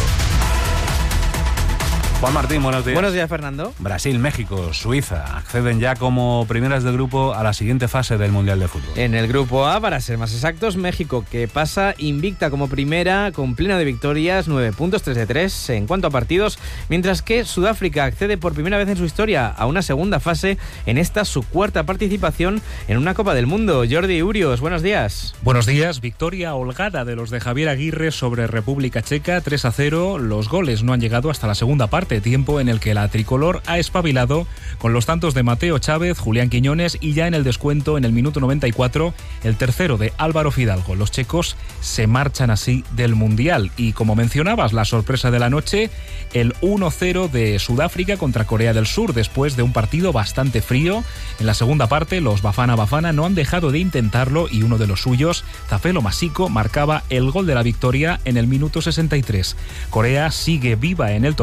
Juan Martín, buenos días. Buenos días, Fernando. Brasil, México, Suiza acceden ya como primeras de grupo a la siguiente fase del Mundial de Fútbol. En el grupo A, para ser más exactos, México, que pasa invicta como primera, con pleno de victorias, nueve puntos, tres de tres en cuanto a partidos, mientras que Sudáfrica accede por primera vez en su historia a una segunda fase, en esta su cuarta participación en una Copa del Mundo. Jordi Urios, buenos días. Buenos días. Victoria holgada de los de Javier Aguirre sobre República Checa, tres a cero. Los goles no han llegado hasta la segunda parte, tiempo en el que la tricolor ha espabilado con los tantos de Mateo Chávez, Julián Quiñones y ya en el descuento en el minuto noventa y cuatro el tercero de Álvaro Fidalgo. Los checos se marchan así del Mundial y, como mencionabas, la sorpresa de la noche, el uno cero de Sudáfrica contra Corea del Sur después de un partido bastante frío. En la segunda parte los Bafana Bafana no han dejado de intentarlo y uno de los suyos, Zafelo Masico, marcaba el gol de la victoria en el minuto sesenta y tres. Corea sigue viva en el torneo, de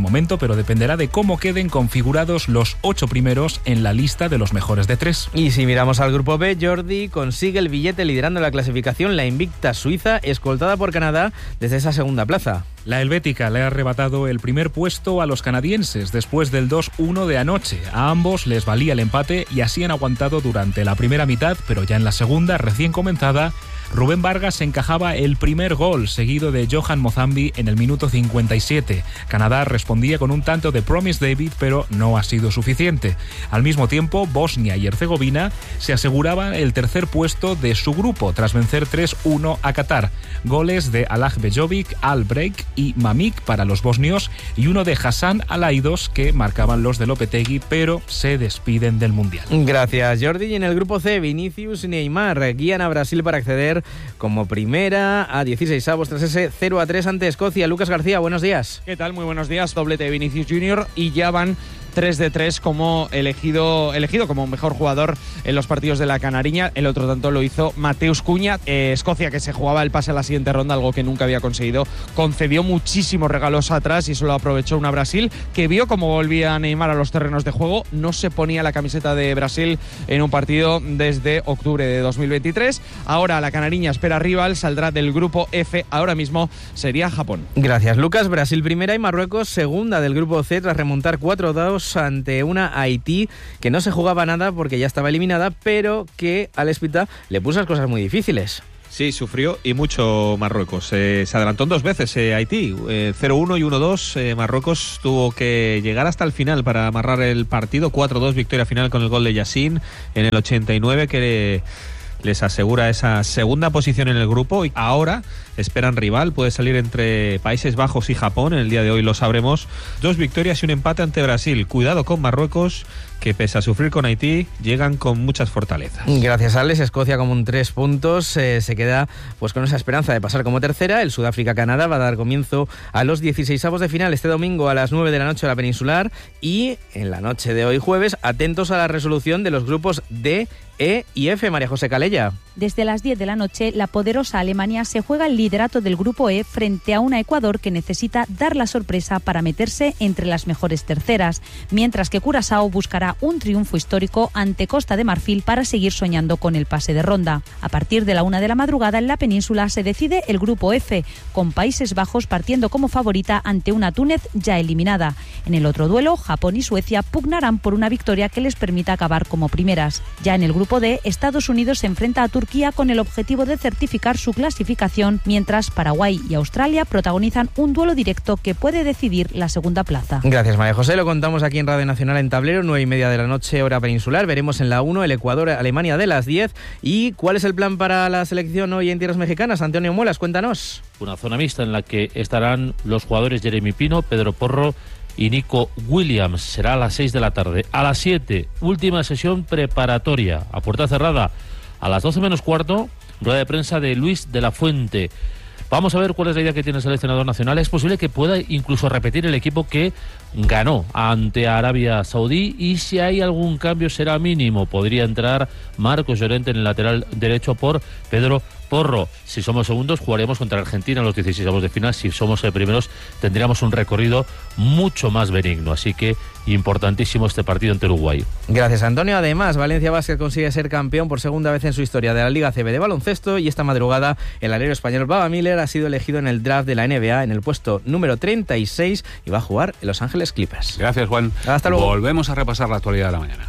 buen momento, pero dependerá de cómo queden configurados los ocho primeros en la lista de los mejores de tres. Y si miramos al grupo B, Jordi consigue el billete liderando la clasificación, la invicta Suiza, escoltada por Canadá desde esa segunda plaza. La helvética le ha arrebatado el primer puesto a los canadienses después del dos uno de anoche. A ambos les valía el empate y así han aguantado durante la primera mitad, pero ya en la segunda, recién comenzada, Rubén Vargas encajaba el primer gol, seguido de Johan Mozambi en el minuto cincuenta y siete. Canadá respondía con un tanto de Promise David, pero no ha sido suficiente. Al mismo tiempo, Bosnia y Herzegovina se aseguraban el tercer puesto de su grupo, tras vencer tres uno a Qatar. Goles de Alaj Bejovic, Albrecht y Mamik para los bosnios y uno de Hassan Alaidos, que marcaban los de Lopetegui, pero se despiden del Mundial. Gracias, Jordi. Y en el grupo C, Vinicius y Neymar guían a Brasil para acceder como primera a dieciseisavos tras ese cero a tres ante Escocia. Lucas García, buenos días. ¿Qué tal? Muy buenos días. Doblete de Vinicius junior y ya van tres de tres como elegido elegido como mejor jugador en los partidos de la Canariña. El otro tanto lo hizo Mateus Cunha. Eh, Escocia, que se jugaba el pase a la siguiente ronda, algo que nunca había conseguido, concedió muchísimos regalos atrás y eso lo aprovechó una Brasil que vio cómo volvía Neymar a los terrenos de juego. No se ponía la camiseta de Brasil en un partido desde octubre de dos mil veintitrés. Ahora la Canariña espera rival, saldrá del grupo F. Ahora mismo sería Japón. Gracias, Lucas. Brasil primera y Marruecos segunda del grupo C tras remontar cuatro dos ante una Haití que no se jugaba nada porque ya estaba eliminada, pero que al Espita le puso las cosas muy difíciles. Sí, sufrió y mucho Marruecos. Eh, se adelantó dos veces eh, Haití, eh, cero uno y uno dos. Eh, Marruecos tuvo que llegar hasta el final para amarrar el partido. cuatro dos, victoria final con el gol de Yassin en el ochenta y nueve, que le, les asegura esa segunda posición en el grupo. Y ahora esperan rival, puede salir entre Países Bajos y Japón, en el día de hoy lo sabremos. Dos victorias y un empate ante Brasil. Cuidado con Marruecos, que pese a sufrir con Haití, llegan con muchas fortalezas. Gracias, Alex. Escocia con un tres puntos eh, se queda pues con esa esperanza de pasar como tercera. El Sudáfrica-Canadá va a dar comienzo a los dieciseisavos de final este domingo a las nueve de la noche a la peninsular, y en la noche de hoy jueves atentos a la resolución de los grupos D, E y F. María José Calella. Desde las diez de la noche, la poderosa Alemania se juega el liderato del grupo E frente a una Ecuador que necesita dar la sorpresa para meterse entre las mejores terceras, mientras que Curazao buscará un triunfo histórico ante Costa de Marfil para seguir soñando con el pase de ronda. A partir de la una de la madrugada en la península se decide el grupo F, con Países Bajos partiendo como favorita ante una Túnez ya eliminada. En el otro duelo, Japón y Suecia pugnarán por una victoria que les permita acabar como primeras. Ya en el grupo D, Estados Unidos se enfrenta a Turquía con el objetivo de certificar su clasificación, mientras Paraguay y Australia protagonizan un duelo directo que puede decidir la segunda plaza. Gracias, María José. Lo contamos aquí en Radio Nacional en Tablero, nueve y media de la noche, hora peninsular. Veremos en la uno el Ecuador-Alemania de las diez. ¿Y cuál es el plan para la selección hoy en tierras mexicanas? Antonio Muelas, cuéntanos. Una zona mixta en la que estarán los jugadores Jeremy Pino, Pedro Porro y Nico Williams. Será a las seis de la tarde. A las siete, última sesión preparatoria, a puerta cerrada. A las doce menos cuarto, rueda de prensa de Luis de la Fuente. Vamos a ver cuál es la idea que tiene el seleccionador nacional. Es posible que pueda incluso repetir el equipo que ganó ante Arabia Saudí, y si hay algún cambio será mínimo. Podría entrar Marcos Llorente en el lateral derecho por Pedro Porro. Si somos segundos, jugaremos contra Argentina en los dieciseisavos de final. Si somos eh, primeros, tendríamos un recorrido mucho más benigno. Así que importantísimo este partido ante Uruguay. Gracias, Antonio. Además, Valencia Basket consigue ser campeón por segunda vez en su historia de la Liga C B de baloncesto, y esta madrugada el alero español Baba Miller ha sido elegido en el draft de la N B A en el puesto número treinta y seis y va a jugar en Los Ángeles Clippers. Gracias, Juan. Hasta luego. Volvemos a repasar la actualidad de la mañana.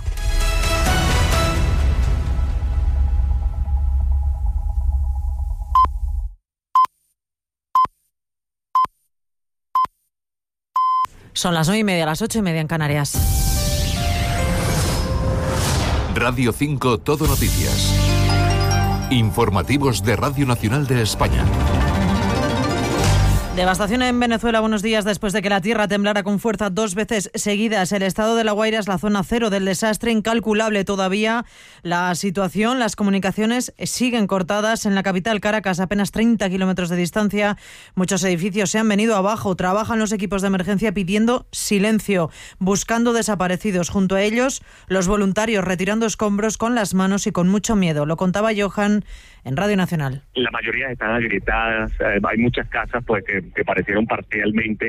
Son las nueve y media, las ocho y media en Canarias. Radio cinco Todo Noticias. Informativos de Radio Nacional de España. Devastación en Venezuela, buenos días. Después de que la tierra temblara con fuerza dos veces seguidas, el estado de La Guaira es la zona cero del desastre, incalculable todavía la situación. Las comunicaciones siguen cortadas en la capital, Caracas, a apenas treinta kilómetros de distancia. Muchos edificios se han venido abajo. Trabajan los equipos de emergencia pidiendo silencio, buscando desaparecidos. Junto a ellos, los voluntarios retirando escombros con las manos y con mucho miedo. Lo contaba Johan en Radio Nacional. La mayoría están agrietadas, hay muchas casas pues que, que parecieron parcialmente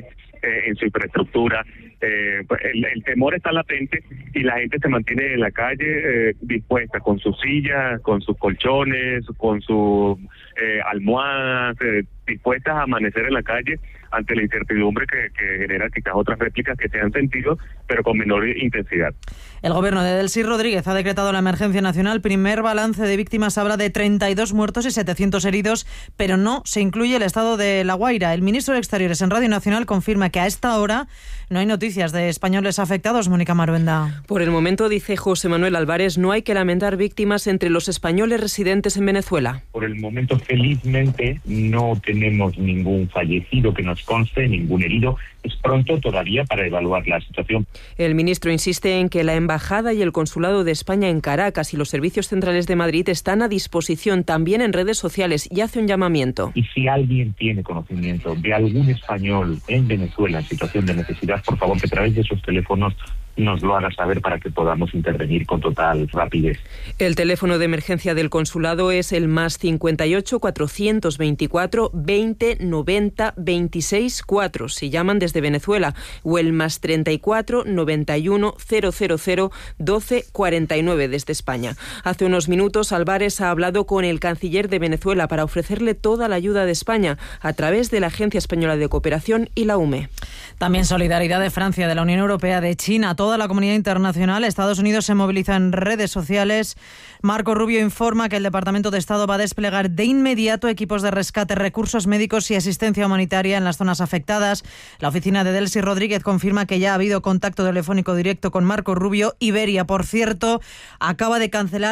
eh, en su infraestructura. Eh, pues el, el temor está latente y la gente se mantiene en la calle eh, dispuesta con sus sillas, con sus colchones, con sus eh, almohadas, eh, dispuestas a amanecer en la calle ante la incertidumbre que, que genera quizás otras réplicas que se han sentido, pero con menor intensidad. El gobierno de Delcy Rodríguez ha decretado la emergencia nacional. Primer balance de víctimas habla de treinta y dos muertos y setecientos heridos, pero no se incluye el estado de La Guaira. El ministro de Exteriores en Radio Nacional confirma que a esta hora no hay noticias de españoles afectados. Mónica Maruenda. Por el momento, dice José Manuel Álvarez, no hay que lamentar víctimas entre los españoles residentes en Venezuela. Por el momento, felizmente, no tenemos ningún fallecido que nos conste, ningún herido. Es pronto todavía para evaluar la situación. El ministro insiste en que la Embajada y el Consulado de España en Caracas y los servicios centrales de Madrid están a disposición también en redes sociales y hace un llamamiento. Y si alguien tiene conocimiento de algún español en Venezuela en situación de necesidad, por favor, que a través de esos teléfonos nos lo haga saber para que podamos intervenir con total rapidez. El teléfono de emergencia del consulado es el más cincuenta y ocho, cuatrocientos veinticuatro, veinte, noventa, veintiséis, cuatro si llaman desde Venezuela, o el más treinta y cuatro, noventa y uno, cero cero cero, doce, cuarenta y nueve desde España. Hace unos minutos Álvarez ha hablado con el canciller de Venezuela para ofrecerle toda la ayuda de España a través de la Agencia Española de Cooperación y la U M E. También solidaridad de Francia, de la Unión Europea, de China, toda la comunidad internacional. Estados Unidos se moviliza en redes sociales. Marco Rubio informa que el Departamento de Estado va a desplegar de inmediato equipos de rescate, recursos médicos y asistencia humanitaria en las zonas afectadas. La oficina de Delcy Rodríguez confirma que ya ha habido contacto telefónico directo con Marco Rubio. Iberia, por cierto, acaba de cancelar